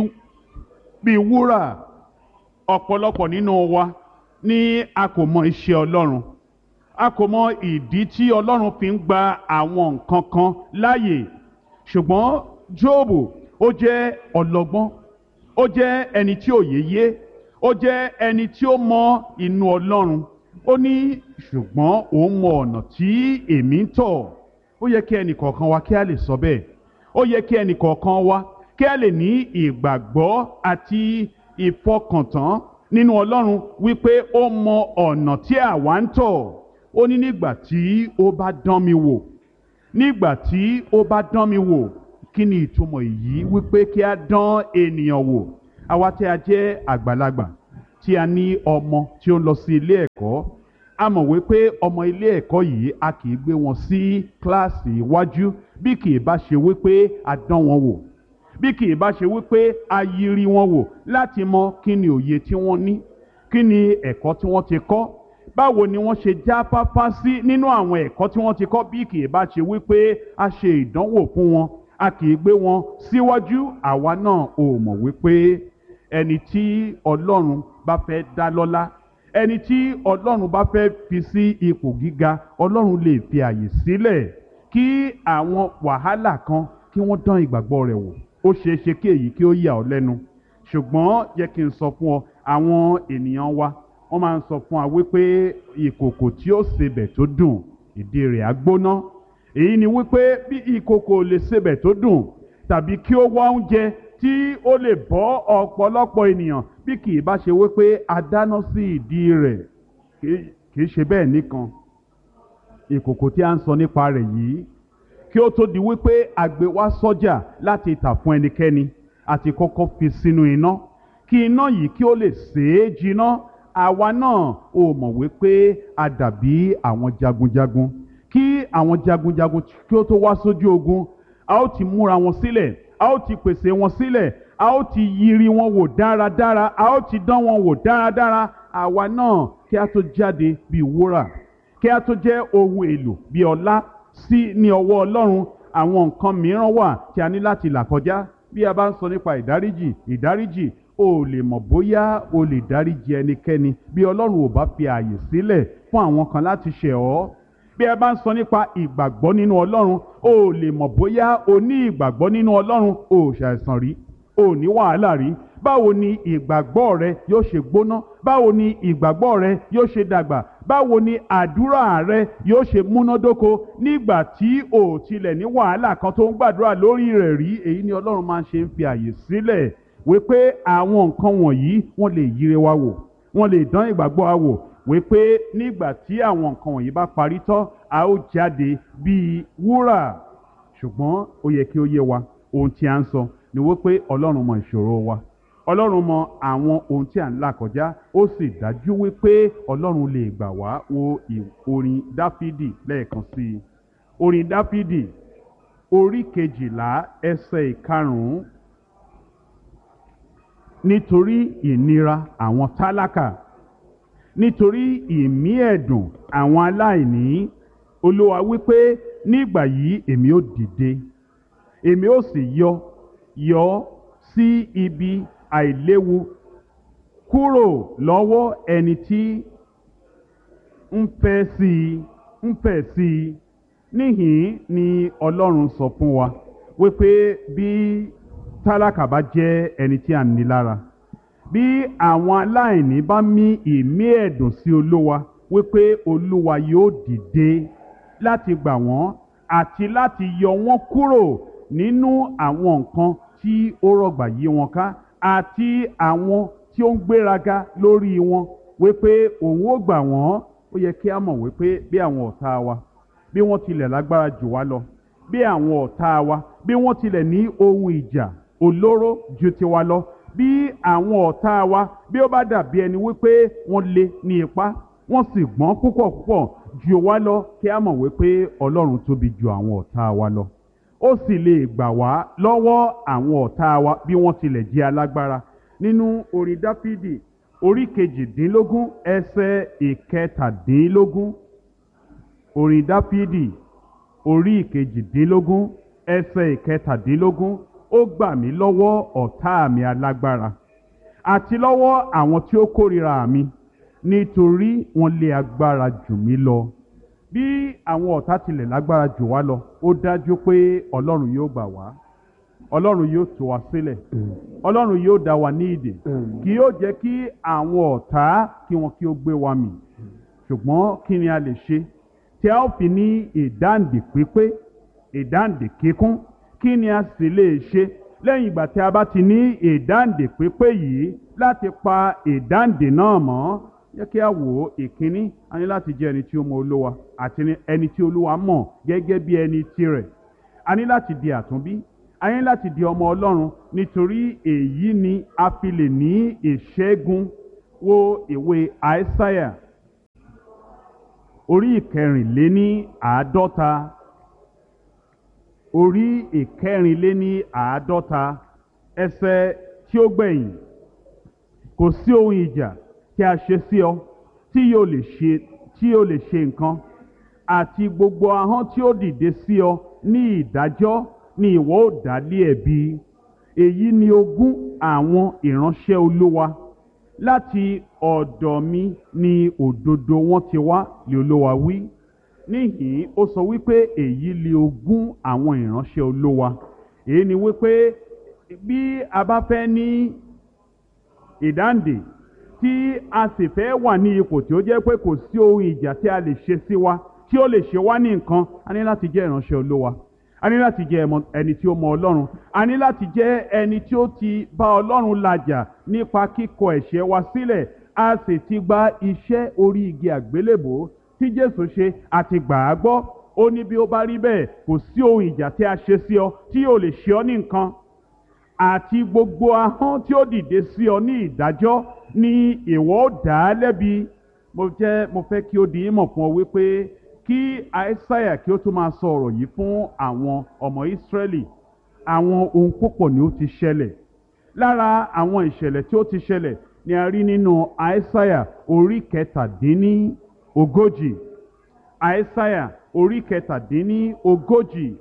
bíi wúrà. Ọ̀pọ̀lọpọ̀ nínú wa ni a kò mọ iṣẹ́ Ọlọ́run. A kò mọ ìdí tí Ọlọ́run fi ń gba àwọn nǹkan kan láàyè. Ṣùgbọ́n Jóòbù ó jẹ́ ọlọ́gbọ́n, ó jẹ́ ẹni tí òye yé, ó jẹ́ ẹni tí ó mọ inú Ọlọ́run. Ó ní ṣùgbọ́n òun mọ ọ̀nà tí èmi ń tọ̀. Ó yẹ kí ẹnì kọ̀ọ̀kan wa kí a lè sọ bẹ́ẹ̀. Ó yẹ kí ẹnì kọ̀ọ̀kan wa kí a lè ní ìgbàgbọ́ àti ìfọkàntán nínú Ọlọ́run wípé ó mọ ọ̀nà tí àwa ń tọ̀. Ó ní nígbà tí ó bá dán mi wò, nígbà tí ó bá dán mi wò. Kí ni ìtumọ̀ èyí? Wípé kí a dán ènìyàn wò. Àwa tí a jẹ́ àgbàlagbà, tí a ní ọmọ tí ó ń lọ sí ilé ẹ̀kọ́, a mọ̀ wípé ọmọ ilé ẹ̀kọ́ yìí a kì í gbé wọn sí kíláàsì iwájú bí kì í bá ṣe wípé a dán wọn wò, bí kì í bá ṣe wípé a yiri wọn wò láti mọ kí ni òye tí wọ́n ní, kí ni ẹ̀kọ́ tí wọ́n ti kọ́, báwo ni wọ́n ṣe jáfáfá sí nínú àwọn ẹ̀kọ́ tí wọ́n ti kọ́. Bí kì í bá ṣe wípé a ṣe ìdánwò fún wọn, a kì í gbé wọn síwájú. Àwa náà ò mọ̀ wípé ẹni tí Ọlọ́run bá fẹ́ dá lọ́lá, ẹni tí Ọlọ́run bá fẹ́ fi sí ipò gíga, Ọlọ́run lè fi àyè sílẹ̀ kí àwọn wàhálà kan kí wọ́n dán ìgbàgbọ́ rẹ̀ wò. Ó ṣeé ṣe kí èyí kí ó yà ọ́ lẹ́nu. Ṣùgbọ́n jẹ́ kí n sọ fún ọ, àwọn ènìyàn wa wọ́n máa ń sọ fún wa wípé ìkòkò tí ó sebẹ̀ tó dùn, ìdí rẹ̀ á gbóná. Èyí ni wípé bí ìkòkò lè sebẹ̀ tó dùn tàbí kí ó wá oúnjẹ tí ó lè bọ́ ọ̀pọ̀lọpọ̀ ènìyàn bí kì í bá ṣe wípé a dáná sí ìdí rẹ̀. Kì í ṣe bẹ́ẹ̀ nìkan. Ìkòkò tí a ń sọ nípa rẹ̀ yìí, kí ó tó di wípé a gbé wá sọ́jà láti tà fún ẹnikẹ́ni, àti kọ́kọ́ fi sínú iná kí iná yìí kí ó lè sèé jiná. Àwa náà ò mọ̀ wípé a dàbí àwọn jagunjagun. Kí àwọn jagunjagun kí ó tó wá sójú ogun, a ó ti múra wọn sílẹ̀, a ó ti pèsè wọn sílẹ̀, a ó ti yiri wọn wò dáradára, a ó ti dán wọn wò dáradára, àwa náà kí a tó jáde bí wúrà, kí a tó jẹ́ ohun èlò bí ọlá sí ní ọwọ́ Ọlọ́run, àwọn nǹkan mìíràn wà tí a ní láti là kọjá. Bí a bá ń sọ nípa ìdáríjì o lè mọ̀ bóyá o lè dáríjì ẹnikẹ́ni bí Ọlọ́run ò bá fi ààyè sílẹ̀ fún àwọn kan láti ṣẹ̀ ọ́. Bí a bá ń sọ nípa ìgbàgbọ́ nínú Ọlọ́run, o lè mọ̀ bóyá o ní ìgbàgbọ́ nínú Ọlọ́run, o ò ṣàìsàn rí, o ní wàhálà rí. Báwo ni ìgbàgbọ́ rẹ yóò ṣe gbóná? Báwo ni ìgbàgbọ́ rẹ yóò ṣe dàgbà? Báwo ni àdúrà rẹ yóò ṣe múnádóko nígbà tí o tilẹ̀ ní wàhálà kan tó ń gbàdúrà lórí rẹ̀ rí? Èyí ni Ọlọ́run máa ń ṣe ń fi àyè sílẹ̀ wípé àwọn nǹkan wọ̀nyí wọ́n lè yíre wa wò, wọ́n lè dán ìgbàgbọ́ wa wò, wípé nígbà tí àwọn nǹkan wọ̀nyí bá parí tán a ó jáde bíi wúrà. Ṣùgbọ́n ó yẹ kí ó yé wa ohun tí a ń sọ ni wípé Ọlọ́run mọ ìṣòro wa, Ọlọ́run mọ àwọn ohun tí à ń là kọjá, ó sì dájú wípé Ọlọ́run lè gbà wá. Wo orin Dáfídì lẹ́ẹ̀kan sí i. Orin Dáfídì orí 12 ẹsẹ̀ 5. Nítorí ìnira àwọn tálákà, nítorí ìmí ẹ̀dùn àwọn aláìní, Olúwa wípé nígbà yìí èmi ó dìde, èmi ó sì yọ sí ibi àìléwu kúrò lọ́wọ́ ẹni tí ń fẹ́ sí i. Níhìn ni Ọlọ́run sọ fún wa wípé bí tálákà bá jẹ́ ẹni tí a ní lára, bí àwọn aláìní bá mí ìmí ẹ̀dùn sí Olúwa, wípé Olúwa yóò dìde láti gbà wọ́n àti láti yọ wọ́n kúrò nínú àwọn nǹkan tí ó rọ̀gbà yí wọn ká àti àwọn tí ó ń gbéraga lórí wọn, wípé òun ó gbà wọ́n. Ó yẹ kí a mọ̀ wípé bí àwọn ọ̀tá wa bí wọ́n tilẹ̀ lágbára jù wá lọ, bí àwọn ọ̀tá wa bí wọ́n tilẹ̀ ní ohun ìjà olóró ju tiwa lọ, bí àwọn ọ̀tá wa bí ó bá dàbí ẹni wípé wọ́n lé ní ipá, wọ́n sì gbọ́n púpọ̀ jù wá lọ, kí a mọ̀ wípé Ọlọ́run tóbi ju àwọn ọ̀tá wa lọ. Ó sì lè gbà wá lọ́wọ́ àwọn ọ̀tá wa bí wọ́n tilẹ̀ jẹ́ alágbára. Nínú orin Dáfídì orí 18 ẹsẹ̀ 17. Orin Dáfídì orí 18 ẹsẹ̀ 17. Ó gbà mí lọ́wọ́ ọ̀tá mi alágbára àti lọ́wọ́ àwọn tí ó kórìíra mi, nítorí wọ́n lé agbára jù mí lọ. Bí àwọn ọ̀tá tilẹ̀ lágbára jù wá lọ, ó dájú pé Ọlọ́run yóò gbà wá, Ọlọ́run yóò tú wa sílẹ̀, Ọlọ́run yóò dá wa ní ìdè, kì yóò jẹ́ kí àwọn ọ̀tá kí ó gbé wa mì. Ṣùgbọ́n kí ni a lè ṣe tí a ó fi ní ìdáǹdè pípé, ìdáǹdè kíkún? Kí ni a sì lè ṣe lẹ́yìn ìgbà tí a bá ti ní ìdáǹdè pípé yìí láti pa ìdáǹdè náà mọ́? Jẹ́ kí a wò ó. Ìkíní, a ní láti jẹ́ ẹni tí ó mọ Olúwa àti ẹni tí Olúwa mọ̀ gẹ́gẹ́ bí ẹni tirẹ̀. A ní láti di àtúnbí, a ní láti di ọmọ Ọlọ́run, nítorí èyí ni a fi lè ní ìṣẹ́gun. Wo ìwé Àìsáyà orí 54, orí 54 ẹsẹ̀ tí ó gbẹ̀yìn. Kò sí ohun ìjà tí a ṣe sí ọ tí yóò lè ṣe nǹkan, àti gbogbo ahọ́n tí ó dìde sí ọ ní ìdájọ́ ni ìwọ ó dá lé ẹ̀bi. Èyí ni ogún àwọn ìránṣẹ́ Olúwa, láti ọ̀dọ̀ mi ni òdodo wọn ti wá, lé Olúwa wí. Níhìn ó sọ wípé èyí ni ogún àwọn ìránṣẹ́ Olúwa. Èyí ni wípé bí a bá fẹ́ ní ìdáǹdè tí a sì fẹ́ wà ní ipò tí ó jẹ́ pé kò sí ohun ìjà tí a lè ṣe sí wa tí ó lè ṣe wá ní nǹkan, a ní láti jẹ́ ìránṣẹ́ Olúwa, a ní láti jẹ́ ẹni tí ó mọ Ọlọ́run, a ní láti jẹ́ ẹni tí ó ti bá Ọlọ́run làjà nípa kíkọ ẹ̀ṣẹ̀ wa sílẹ̀. A sì ti gba iṣẹ́ orí igi àgbélébò tí Jésù ṣe àti gbà á gbọ́. Ó ní bí ó bá rí bẹ́ẹ̀, kò sí ohun ìjà tí a ṣe sí ọ tí yóò lè ṣe ọ ní nǹkan, àti gbogbo ahọ́n tí ó dìde sí ọ ní ìdájọ́ ni ìwọ ó dá lẹ́bi. Mo fẹ́ kí ó di ìmọ̀ fún ọ wípé kí Àìsáyà kí ó tún máa sọ ọ̀rọ̀ yìí fún àwọn ọmọ Ísírẹ́lì, àwọn ohun púpọ̀ ni ó ti ṣẹlẹ̀. Lára àwọn ìṣẹ̀lẹ̀ tí ó ti ṣẹlẹ̀ ni a rí nínú Aísáyà orí kẹtàdínlógójì. Aísáyà orí kẹtàdínlógójì.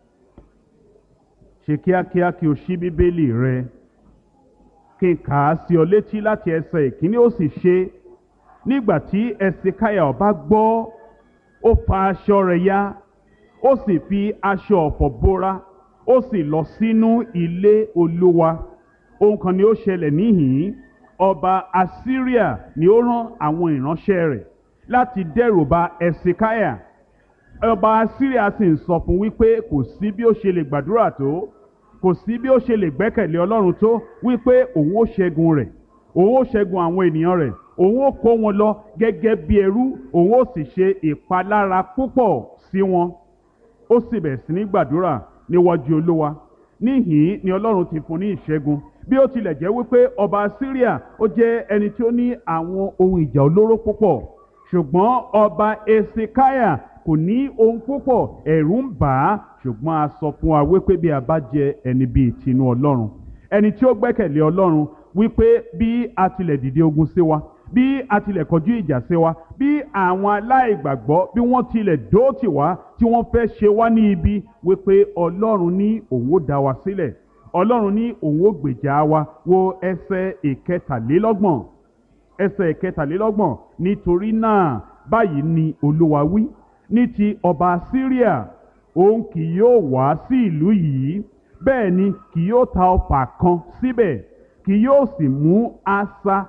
Ṣe kíákíá kí o ṣí bíbélì rẹ kí n kà á sí ọ létí láti ẹsẹ̀ ìkíní. Ó sì ṣe nígbà tí Ẹsẹkáyà ọba gbọ́, ó fa aṣọ rẹ̀ ya, ó sì fi aṣọ ọ̀fọ̀ bóra, ó sì lọ sínú ilé Olúwa. Ohun kan ni ó ṣẹlẹ̀ níhìn-ín. Ọba Assyria ni ó rán àwọn ìránṣẹ́ rẹ̀ láti dẹ́rùba Ẹsẹkáyà. Ọba Assyria sì ń sọ fún wípé kò sí bí ó ṣe lè gbàdúrà tó, kò sí bí ó ṣe lè gbẹ́kẹ̀lé Ọlọ́run tó, wípé òun ó ṣẹ́gun rẹ̀, òun ó ṣẹ́gun àwọn ènìyàn rẹ̀, òun ó kó wọn lọ gẹ́gẹ́ bí ẹrú, òun ó sì ṣe ìpalára púpọ̀ sí wọn. Ó sì bẹ̀rẹ̀ sí ní gbàdúrà níwájú Olúwa. Níhìn-ín ni Ọlọ́run ti fún ní ìṣẹ́gun. Bí ó tilẹ̀ jẹ́ wípé ọba Assyria ó jẹ́ ẹni tí ó ní àwọn ohun ìjà olóró púpọ̀, ṣùgbọ́n ọba Ẹsẹkáyà kò ní ohun púpọ̀, ẹ̀rù ń bà á. Ṣùgbọ́n a sọ fún wa wípé bí a bá jẹ́ ẹni bíi tinú Ọlọ́run, ẹni tí ó gbẹ́kẹ̀lé Ọlọ́run, wípé bí a tilẹ̀ dìde ogun sí wa, bí a tilẹ̀ kọjú ìjà sí wa, bí àwọn aláìgbàgbọ́ bí wọ́n tilẹ̀ dóòtì wá tí wọ́n fẹ́ ṣe wá ní ibi, wípé Ọlọ́run ní òun ó dá wa sílẹ̀, Ọlọ́run ní òun ó gbèjà wa. Wo ẹsẹ̀ ìkẹtàlélọ́gbọ̀n. Ẹsẹ̀ ìkẹtàlélọ́gbọ̀n. Nítorí náà báyìí ni Olúwa wí, ní ti ọba Assyria, òun kì yóò wá sí ìlú yìí, bẹ́ẹ̀ ni kì yóò ta ọfà kan síbẹ̀, kì yóò sì mú asà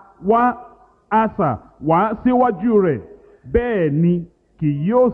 wá síwájú rẹ̀, bẹ́ẹ̀ ni kì yóò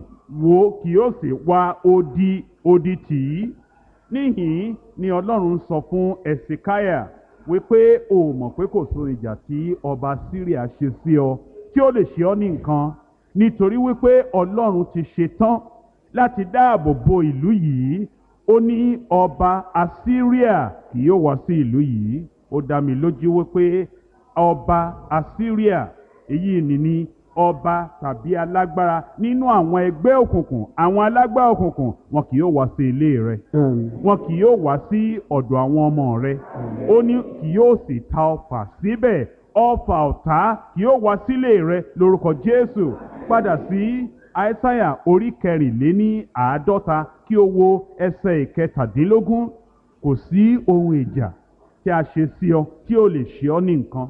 sì wá odi tì í. Níhìn-ín ni Ọlọ́run sọ fún Ẹsẹkáyà wípé o mọ̀ pé kò sóhun ìjà tí ọba Síríà ṣe sí ọ tí ó lè ṣe ọ́ ní nǹkan, nítorí wípé Ọlọ́run ti ṣe tán láti dáàbò bo ìlú yìí. Ó ní ọba Assyria kì yóò wá sí ìlú yìí. Ó dá mi lójú wípé ọba Assyria, èyí ni ọba tàbí alágbára nínú àwọn ẹgbẹ́ òkùnkùn, àwọn alágbára òkùnkùn, wọn kì yóò wá sí ilé rẹ, wọn kì yóò wá sí ọ̀dọ̀ àwọn ọmọ rẹ. Ó ní kì yóò sì ta ọfà síbẹ̀, ọfà ọ̀tá kì yóò wá sílé rẹ lórúkọ Jésù. Padà sí Aísáyà orí kẹrìnléníàádọ́ta kí o wo ẹsẹ̀ ìkẹtàdínlógún. Kò sí ohun ìjà tí a ṣe sí ọ tí ó lè ṣe ọ́ ní nǹkan.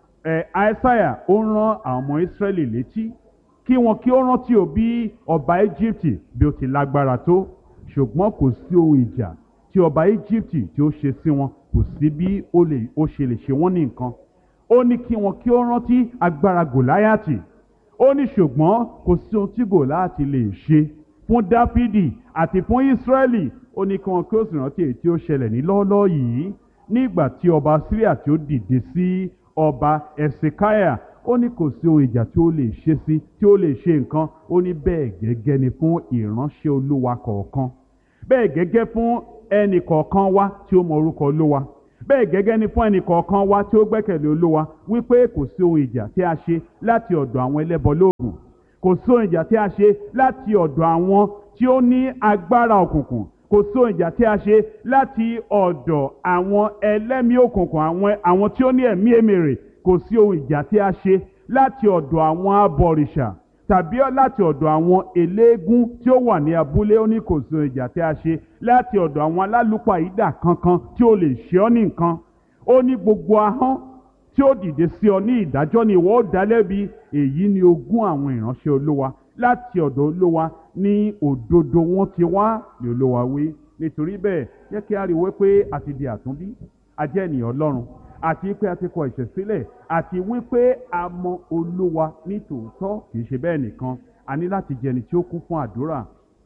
Aísáyà ó rán àwọn ọmọ Ísírẹ́lì létí kí wọn kí ó rántí bí ọba Íjíbítì bí ó ti lágbára tó, ṣùgbọ́n kò sí ohun ìjà tí ọba Íjíbítì tí ó ṣe sí wọn, kò sí bí ó ṣe lè ṣe wọ́n ní nǹkan. Ó ní kí wọn kí ó rántí agbára Gòláyátì. Ó ní ṣùgbọ́n kò sí ohun tí Gòláyátì lè ṣe fún Dáfídì àti fún Ísírẹ́lì. Ó ní kí wọn kí ó sì rántí èyí tí ó ṣẹlẹ̀ ní lọ́ọ́lọ́ọ́ yìí nígbà tí ọba Síríà tí ó dìde sí ọba Ẹsẹkáyà. Ó ní kò sí ohun ìjà tí ó lè ṣe sí, tí ó lè ṣe nǹkan. Ó ní bẹ́ẹ̀ gẹ́gẹ́ ni fún ìránṣẹ́ Olúwa kọ̀ọ̀kan, bẹ́ẹ̀ gẹ́gẹ́ fún ẹnì kọ̀ọ̀kan wa tí ó mọ orúkọ Olúwa, bẹ́ẹ̀ gẹ́gẹ́ ni fún ẹnì kọ̀ọ̀kan wa tí ó gbẹ́kẹ̀lé Olúwa, wípé kò sí ohun ìjà tí a ṣe láti ọ̀dọ̀ àwọn ẹlẹ́bọ lóògùn, kò sí ohun ìjà tí a ṣe láti ọ̀dọ̀ àwọn tí ó ní agbára òkùnkùn, kò sí ohun ìjà tí a ṣe láti ọ̀dọ̀ àwọn ẹlẹ́mìí òkùnkùn, àwọn tí ó ní ẹ̀mí èmèrè, kò sí ohun ìjà tí a ṣe láti ọ̀dọ̀ àwọn abọ̀rìṣà tàbí láti ọ̀dọ̀ àwọn eléégún tí ó wà ní abúlé. Ó ní kò sí ohun ìjà tí a ṣe láti ọ̀dọ̀ àwọn alálùpàídà kankan tí ó lè ṣe ọ́ ní nǹkan. Ó ní gbogbo ahọ́n tí ó dìde sí ọ ní ìdájọ́ ni ìwọ ó dá lẹ́bi. Èyí ni ogún àwọn ìránṣẹ́ Olúwa, láti ọ̀dọ̀ Olúwa ní òdodo wọn ti wá, ní Olúwa wí. Nítorí bẹ́ẹ̀ jẹ́ kí a rí wípé a ti di àtúnbí, a jẹ́ ènìyàn Ọlọ́run, àti pé a ti kọ ẹ̀ṣẹ̀ sílẹ̀, àti wípé a mọ Olúwa ní tòótọ́. Kì í ṣe bẹ́ẹ̀ nìkan, a ní láti jẹ́ ẹni tí ó kún fún àdúrà.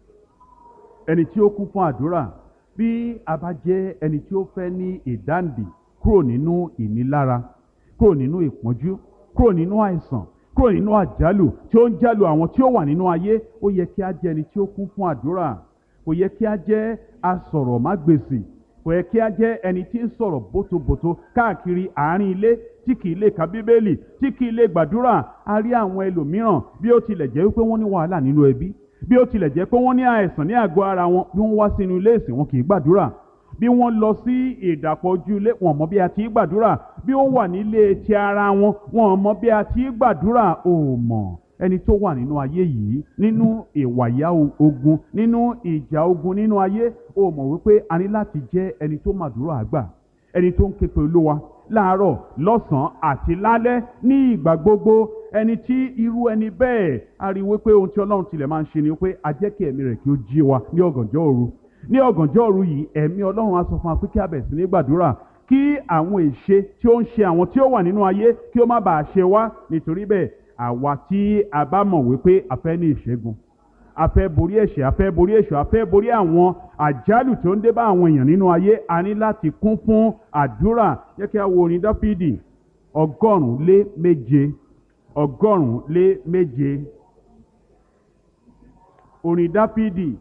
Ẹni tí ó kún fún àdúrà. Bí a bá jẹ́ ẹni tí ó fẹ́ ní ìdáǹdè kúrò nínú ìnilára, kúrò nínú ìpọ́njú, kúrò nínú àìsàn, kúrò nínú àjálù tí ó ń jálù àwọn tí ó wà nínú ayé, ó yẹ kí a jẹ́ ẹni tí ó kún fún àdúrà. Kò yẹ kí a jẹ́ asọ̀rọ̀mágbèsì, kò yẹ kí a jẹ́ ẹni tí ń sọ̀rọ̀ bótobòto káàkiri àárín ilé, tí kì í lè ka Bíbélì, tí kì í lè gbàdúrà. A rí àwọn ẹlòmíràn bí ó tilẹ̀ jẹ́ wípé wọ́n ní wàhálà nínú ẹbí, bí ó tilẹ̀ jẹ́ pé wọ́n ní àìsàn ní àgọ́ ara wọn, bí wọ́n wá sínú ilé ìsìn wọn kì í gbàdúrà, bí wọ́n lọ sí ìdàpọ̀ ojúlé wọn mọ bí a ti gbàdúrà, bí ó wà nílé ti ara wọn wọn mọ bí a ti gbàdúrà. Ò mọ̀ ẹni tó wà nínú ayé yìí, nínú ìwàyà ogun, nínú ìjà ogun nínú ayé, ó mọ̀ wípé a ní láti jẹ́ ẹni tó màdúrà àgbà, ẹni tó ń ké pe Olúwa láàárọ̀ lọ́sàn-án àti lálẹ́ ní ìgbà gbogbo. Ẹni tí irú ẹni bẹ́ẹ̀ a rí wípé ohun tí Ọlọ́run tilẹ̀ máa ń ṣe ni wípé a jẹ́ kí ẹ̀mí rẹ̀ kí ó jí wa ní ọ̀gànjọ́ òru. Ní ọ̀gànjọ́ òru yìí ẹ̀mí Ọlọ́run á sọ fún wa pé kí a bẹ̀rẹ̀ sí ní gbàdúrà kí àwọn èṣe tí ó ń ṣe àwọn tí ó wà nínú ayé kí ó má bàa ṣe wá. Nítorí bẹ́ẹ̀ àwa tí a bá mọ̀ wípé a fẹ́ ní ìṣẹ́gun, a fẹ́ borí ẹ̀ṣẹ̀, a fẹ́ borí èṣù, a fẹ́ borí àwọn àjálù tó ń dé bá àwọn èèyàn nínú ayé, a ní láti kún fún àdúrà. Jẹ́ kí a wo orin Dáfídì 107. 107. Orin Dáfídì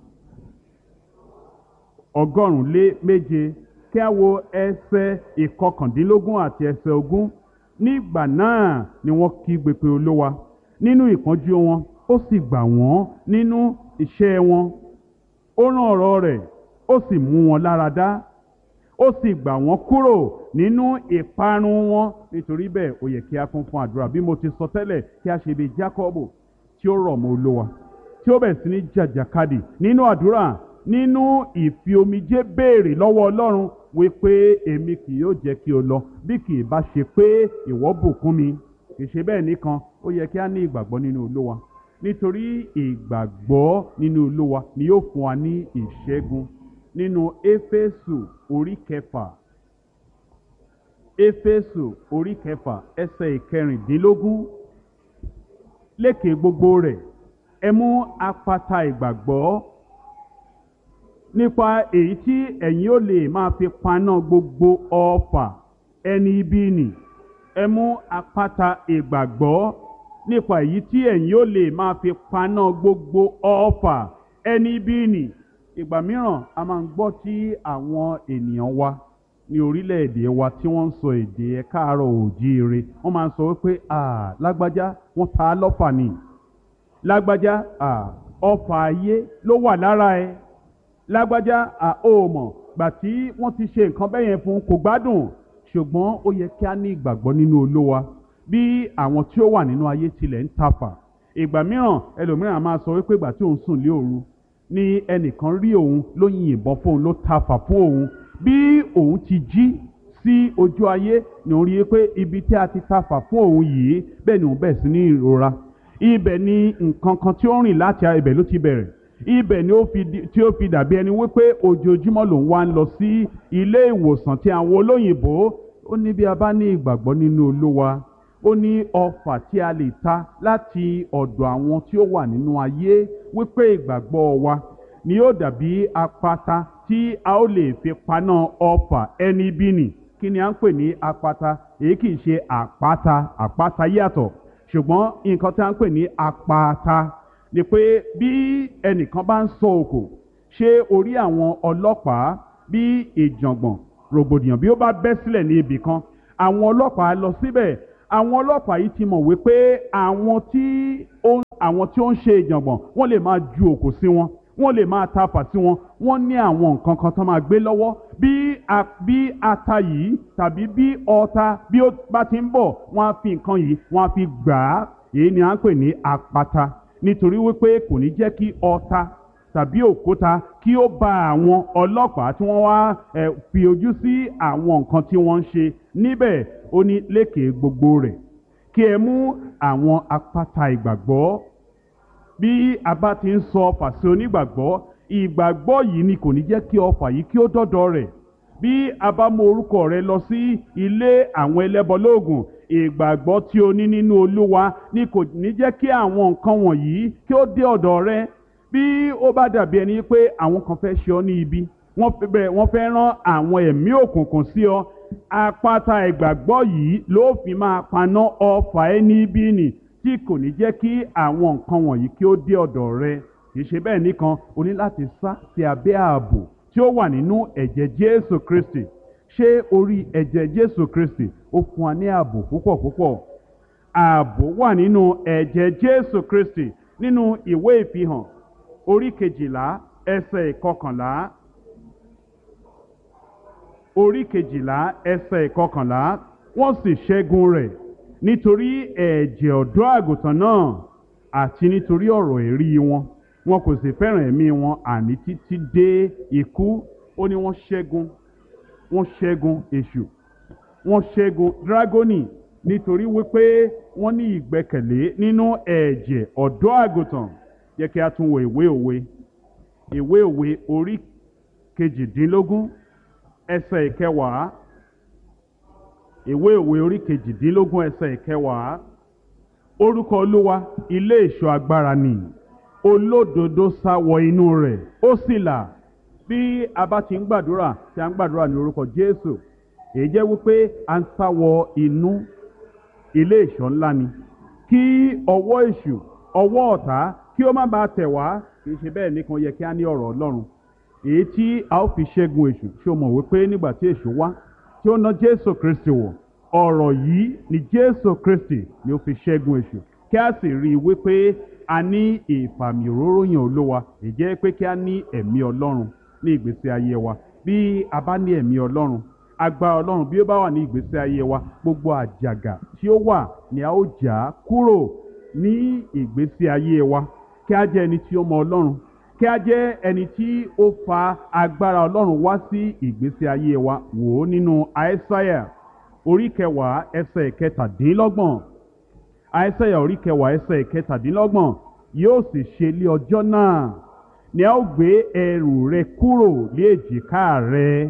107. Kí a wo ẹsẹ̀ 19 àti ẹsẹ̀ 20. Nígbà náà ni wọ́n kígbe pé Olúwa nínú ìpọ́njú wọn, ó sì gbà wọ́n nínú iṣẹ́ wọn. Ó rán ọ̀rọ̀ rẹ̀, ó sì mú wọn lára dá, ó sì gbà wọ́n kúrò nínú ìparun wọn. Nítorí bẹ́ẹ̀ ó yẹ kí a kún fún àdúrà. Bí mo ti sọ tẹ́lẹ̀, kí a ṣe bí Jákọ́bù tí ó rọ̀ mọ́ Olúwa, tí ó bẹ̀rẹ̀ sí ní jàjàkadì nínú àdúrà, nínú ìfi omijé béèrè lọ́wọ́ Ọlọ́run wípé èmi kì yóò jẹ́ kí o lọ bí kì í bá ṣe pé ìwọ bùkún mi. Kì í ṣe bẹ́ẹ̀ nìkan, ó yẹ kí a ní ìgbàgbọ́ nínú Olúwa, nítorí ìgbàgbọ́ nínú Olúwa ni yóò fún wa ní ìṣẹ́gun. Nínú Éfésù orí 6, Éfésù orí 6 ẹsẹ̀ 16. Lékè gbogbo rẹ̀ ẹ mú àpáta ìgbàgbọ́, nípa èyí tí ẹ̀yin ó lè máa fi paná gbogbo ọfà ẹni ibi nì. Ẹ mú àpáta ìgbàgbọ́, nípa èyí tí ẹ̀yin ó lè máa fi paná gbogbo ọfà ẹni ibi nì. Ìgbà mìíràn a máa ń gbọ́ tí àwọn ènìyàn wa ní orílẹ̀-èdè wa tí wọ́n ń sọ èdè ẹ káàárọ̀ oòjíire, wọ́n máa ń sọ wípé lágbájá wọ́n ta á lọ́fà ni, lágbájá ọfà ayé ló wà lára ẹ, lágbájá ó mọ̀ gbà tí wọ́n ti ṣe nǹkan bẹ́yẹn fún kò gbádùn. Ṣùgbọ́n ó yẹ kí a ní ìgbàgbọ́ nínú Olúwa. Bí àwọn tí ó wà nínú ayé tilẹ̀ ń tafà, ìgbà mìíràn ẹlòmíràn máa sọ wípé ìgbà tí òun sùn lé òru ni ẹnìkan rí òun ló yìnbọn fóun, ló tafà fún òun. Bí òun ti jí sí ojú ayé ni òun rí i pé ibi tí a ti tafà fún òun yìí, bẹ́ẹ̀ ni òun bẹ̀rẹ̀ sí ní ìrora. Ibẹ̀ ni nǹkan kan tí ó rìn láti ibẹ̀ ló ti bẹ̀rẹ̀. Ibẹ̀ ni ó fi dàbí ẹni wípé ojoojúmọ́ lòun wá ń lọ sí ilé ìwòsàn tí àwọn olóyìnbó. Ó ní bí a bá ní ìgbàgbọ́ nínú Olúwa, ó ní ọfà tí a lè ta láti ọ̀dọ̀ àwọn tí ó wà nínú ayé, wípé ìgbàgbọ́ wa ni yóò dàbí àpáta tí a ó lè fi paná ọfà ẹni bí nì. Kí ni à ń pè ní àpáta? Èyí kì í ṣe àpáta yàtọ̀, ṣùgbọ́n nǹkan tí a ń pè ní àpáta ni pé bí ẹnìkan bá ń sọ òkò, ṣé orí àwọn ọlọ́pàá bí ìjàngbọ̀n rògbòdìyàn bí ó bá bẹ́ sílẹ̀ ní ibì kan, àwọn ọlọ́pàá lọ síbẹ̀. Àwọn ọlọ́pàá yìí ti mọ̀ wípé àwọn tí ó ń ṣe ìjàngbọ̀n wọ́n lè máa ju òkò sí wọn, wọ́n lè máa tafà sí wọn, wọ́n ní àwọn nǹkan kan tó máa gbé lọ́wọ́. Bí ata yìí tàbí bí ọta bí ó bá ti ń bọ̀, wọ́n á fi nǹkan yìí wọ́n á fi gbà á. Èyí ni à ń pè ní àpáta, nítorí wípé kò ní jẹ́ kí ọta tàbí òkúta kí ó bá àwọn ọlọ́pàá tí wọ́n wá fi ojú sí àwọn nǹkan tí wọ́n ń ṣe níbẹ̀. Ó ní lékè gbogbo rẹ̀ kí ẹ mú àwọn àpáta ìgbàgbọ́. Bí a bá ti ń sọ ọfà sí onígbàgbọ́, ìgbàgbọ́ yìí ni kò ní jẹ́ kí ọfà yìí kí ó dọ́dọ̀ rẹ̀. Bí a bá mú orúkọ rẹ lọ sí ilé àwọn ẹlẹ́bọ lóògùn, ìgbàgbọ́ tí o ní nínú Olúwa ni kò ní jẹ́ kí àwọn nǹkan wọ̀nyí kí ó dé ọ̀dọ̀ rẹ. Bí ó bá dàbí ẹni pé àwọn kan fẹ́ ṣe ọ́ ní ibi, wọ́n fẹ́ rán àwọn ẹ̀mí òkùnkùn sí ọ, àpáta ìgbàgbọ́ yìí ló fi máa paná ọfà ẹni ibi nì, tí kò ní jẹ́ kí àwọn nǹkan wọ̀nyí kí ó dé ọ̀dọ̀ rẹ. Kì í ṣe bẹ́ẹ̀ nìkan, o ní láti sá sí abẹ́ ààbò tí ó wà nínú ẹ̀jẹ̀ Jésù Kristi. Ṣé orí ẹ̀jẹ̀ Jésù Kristi ó fún wa ní ààbò púpọ̀ púpọ̀? Ààbò wà nínú ẹ̀jẹ̀ Jésù Kristi. Nínú ìwé Ìfihàn orí 12 ẹsẹ̀ 11. orí kejìlá ẹsẹ̀ ìkọkànlá wọ́n sì ṣẹ́gun rẹ̀ nítorí ẹ̀jẹ̀ ọ̀dọ́ àgùntàn náà àti nítorí ọ̀rọ̀ èrí wọn kò sì fẹ́ràn ẹ̀mí wọn àní títí dé ikú. Ó ní wọ́n ṣẹ́gun èṣù, wọ́n ṣẹ́gun dragoni nítorí wípé wọ́n ní ìgbẹ́kẹ̀lé nínú ẹ̀jẹ̀ ọ̀dọ́ àgùntàn. Jẹ́ kí a tún wo ìwé òwe orí kejìdínlógún ẹsẹ̀ ìkẹwàá. Ìwé òwe orí kejìdínlógún ẹsẹ̀ ìkẹwàá. Orúkọ Olúwa ilé ìṣọ́ agbára ni, olódodo sá wọ inú rẹ̀ ó sì là. Bí a bá ti ń gbàdúrà tí a ń gbàdúrà ní orúkọ Jésù, èyí jẹ́ wípé a ń sá wọ inú ilé ìṣọ́ ńlá ni, kí ọwọ́ èṣù, ọwọ́ ọ̀tá kí ó má bàa tẹ̀ wá. Kì í ṣe bẹ́ẹ̀ nìkan yẹ kí a ní ọ̀rọ̀ Ọlọ́run èyí tí a ó fi ṣẹ́gun èṣù. Ṣé o mọ̀ wípé nígbà tí èṣù wá tí ó ná Jésù Kristi wọ̀, ọ̀rọ̀ yìí ni Jésù Kristi ni ó fi ṣẹ́gun èṣù. Kí a sì rí i wípé a ní ìfàmì òróró yàn Olúwa, èyí jẹ́ pé kí a ní ẹ̀mí Ọlọ́run ní ìgbésí ayé wa. Bí a bá ní ẹ̀mí Ọlọ́run, agbára Ọlọ́run bí ó bá wà ní ìgbésí ayé wa, gbogbo àjàgà tí ó wà ni a ó jà kúrò ní ìgbésí ayé wa. Kí a jẹ́ ẹni tí ó mọ Ọlọ́run, kí a jẹ́ ẹni tí ó fa agbára Ọlọ́run wá sí ìgbésí ayé wa. Wò ó nínú Aísáyà orí kẹwàá ẹsẹ̀ kẹtàdínlọ́gbọ̀n. Aísáyà orí kẹwàá ẹsẹ̀ kẹtàdínlọ́gbọ̀n. Yóò sì ṣe lé ọjọ́ náà ni a ó gbé ẹrù rẹ kúrò lé èjìká rẹ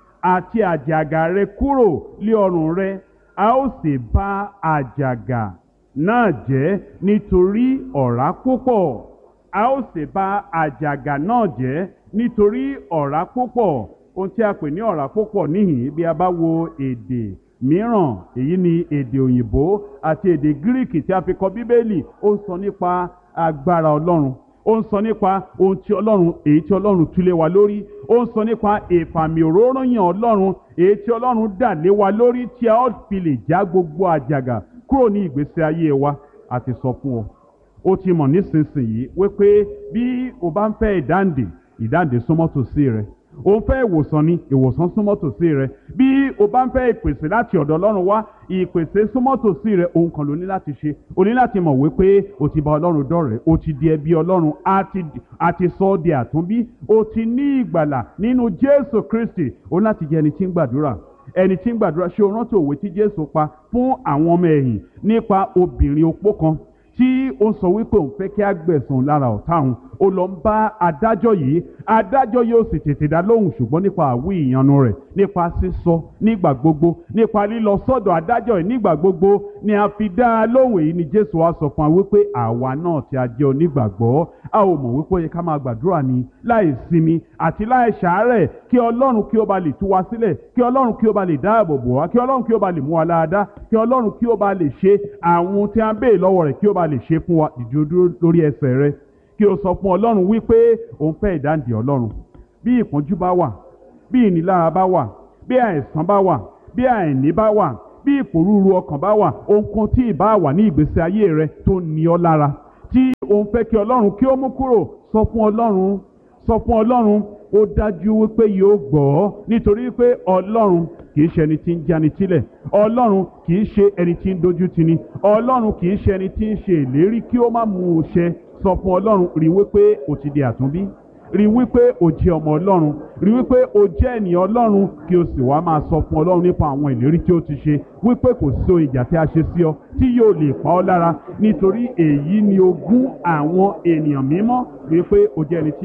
àti àjàgà rẹ kúrò lé ọrùn rẹ. A ó sì bá àjàgà náà jẹ́ nítorí ọ̀rá púpọ̀. A ó sì bá àjàgà náà jẹ́ nítorí ọ̀rá púpọ̀. Ohun tí a pè ní ọ̀rá púpọ̀ níhìn bí a bá wo èdè mìíràn, èyí ni èdè òyìnbó àti èdè gíríkì tí a fi kọ Bíbélì, ó ń sọ nípa agbára Ọlọ́run, ó ń sọ nípa ohun tí Ọlọ́run, èyí tí Ọlọ́run tú lé wa lórí, ó ń sọ nípa ìfàmì òróró yàn Ọlọ́run èyí tí Ọlọ́run dà lé wa lórí, tí a ó fi lè já gbogbo àjàgà kúrò ní ìgbésí ayé wa. A ti sọ fún ọ, ó ti mọ̀ nísinsìnyí wípé bí o bá ń fẹ́ ìdáǹdè súnmọ́ tòsí rẹ. O ń fẹ́ ìwòsàn ni, ìwòsàn súnmọ́ tòsí rẹ. Bí o bá ń fẹ́ ìpèsè láti ọ̀dọ̀ Ọlọ́run wá, ìpèsè súnmọ́ tòsí rẹ. Ohun kan ló ní láti ṣe, o ní láti mọ̀ wípé o ti bá Ọlọ́run dọ̀rẹ́, o ti di ẹbí Ọlọ́run, a ti sọ ọ́ di àtúnbí, o ti ní ìgbàlà nínú Jésù Kristi. O ní láti jẹ́ ẹni tí ń gbàdúrà. Ẹni tí ń gbàdúrà. Ṣé o rántí òwe tí Jésù pa fún àwọn ọmọ ẹ̀yìn nípa obìnrin opó kan tí ó sọ wípé òun fẹ́ kí á gbẹ̀san lára ọ̀tá òun? Ó lọ ń bá adájọ́ yìí, adájọ́ yóò sì tètè dá lóhùn, ṣùgbọ́n nípa àwí ìyanu rẹ̀, nípa sísọ nígbà gbogbo, nípa lílọ sọ́dọ̀ adájọ́ yìí nígbà gbogbo ni a fi dá a lóhùn. Èyí ni Jésù wá sọ fún wa wípé àwa náà tí a jẹ́ onígbàgbọ́, a ò mọ̀ wípé ó yẹ ká máa gbàdúrà ní láì sinmi àti láì ṣàárẹ̀, kí Ọlọ́run kí ó ba lè tú wa sílẹ̀, kí Ọlọ́run kí ó ba lè dáàbò bò wá, kí Ọlọ́run kí ó ba lè mú wa láradá, kí Ọlọ́run kí ó ba lè ṣe àwọn tí a ń béè lọ́wọ́ rẹ̀, kí ó ba lè ṣe fún wa. Dìde dúró lórí ẹsẹ̀ rẹ kí o sọ fún Ọlọ́run wípé òun fẹ́ ìdáǹdè Ọlọ́run. Bí ìpọ́njú bá wà, bí ìnilára bá wà, bí àìsàn bá wà, bí àìní bá wà, bí ìpòrúurú ọkàn bá wà, ohunkóhun tí ì bá wà ní ìgbésí ayé rẹ tó ní ọ lára, tí òun fẹ́ kí Ọlọ́run kí ó mú kúrò, sọ fún Ọlọ́run, sọ fún Ọlọ́run. Ó dájú wípé yóò gbọ́, nítorí pé Ọlọ́run kì í ṣe ẹni tí ń jáni sílẹ̀, Ọlọ́run kì í ṣe ẹni tí ń dojú tini, Ọlọ́run kì í ṣe ẹni tí ń ṣe ìlérí kí ó má mú un ṣẹ. Sọ fún Ọlọ́run, rí wípé o ti di àtúnbí, rí wípé o jẹ́ ọmọ Ọlọ́run, rí wípé o jẹ́ ènìyàn Ọlọ́run, kí o sì wá máa sọ fún Ọlọ́run nípa àwọn ìlérí tí ó ti ṣe, wípé kò sí ohun ìjà tí a ṣe sí ọ tí yóò lè pa ọ́ lára, nítorí èyí ni ogún àwọn ènìyàn mímọ́. Wípé o jẹ́ ẹni tí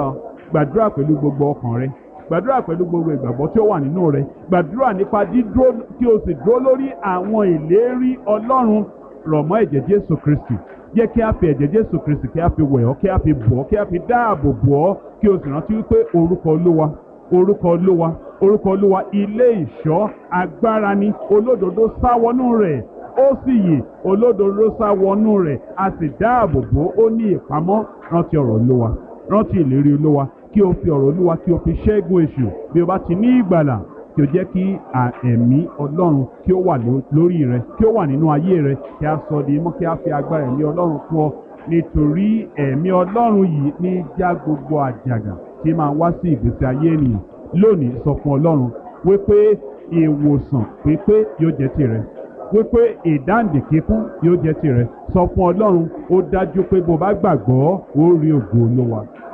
gbàdúrà pẹ̀lú gbogbo ọkàn rẹ, gbàdúrà pẹ̀lú gbogbo ìgbàgbọ́ tí ó wà nínú rẹ, gbàdúrà nípa dídúró kí o sì dúró lórí àwọn ìlérí Ọlọ́run. Rọ̀ mọ́ ẹ̀jẹ̀ Jésù Kristi, jẹ́ kí a fi ẹ̀jẹ̀ Jésù Kristi kí a fi wẹ̀ ọ́, kí a fi bọ̀ ọ́, kí a fi dáàbò bò ọ́, kí o sì rántí wípé orúkọ Olúwa, orúkọ Olúwa, orúkọ Olúwa ilé ìṣọ́ agbára ni, olódodo sá wọnú rẹ̀ ó sì yè, olódodo sá wọnú rẹ̀ a sì dáàbò bò ó ní ìpamọ́. Rántí ọ̀rọ̀ Olúwa, rántí ìlérí Olúwa, kí o fi ọ̀rọ̀ Olúwa kí o fi ṣẹ́gun èṣù. Bí o bá ti ní ìgbàlà, kí o jẹ́ kí ẹ̀mí Ọlọ́run kí ó wà lórí rẹ, kí ó wà nínú ayé rẹ, kí a sọ di mọ́, kí a fi agbára ẹ̀mí Ọlọ́run fún ọ, nítorí ẹ̀mí Ọlọ́run yìí ní já gbogbo àjàgà tí máa wá sí ìgbésí ayé ènìyàn. Lónìí sọ fún Ọlọ́run wípé ìwòsàn pípé yóò jẹ́ tirẹ̀, wípé ìdáǹdè kíkún yóò jẹ́ tirẹ̀. Sọ fún Ọlọ́run, ó dájú pé bó bá gbàgbọ́ ó rí ògo Olúwa.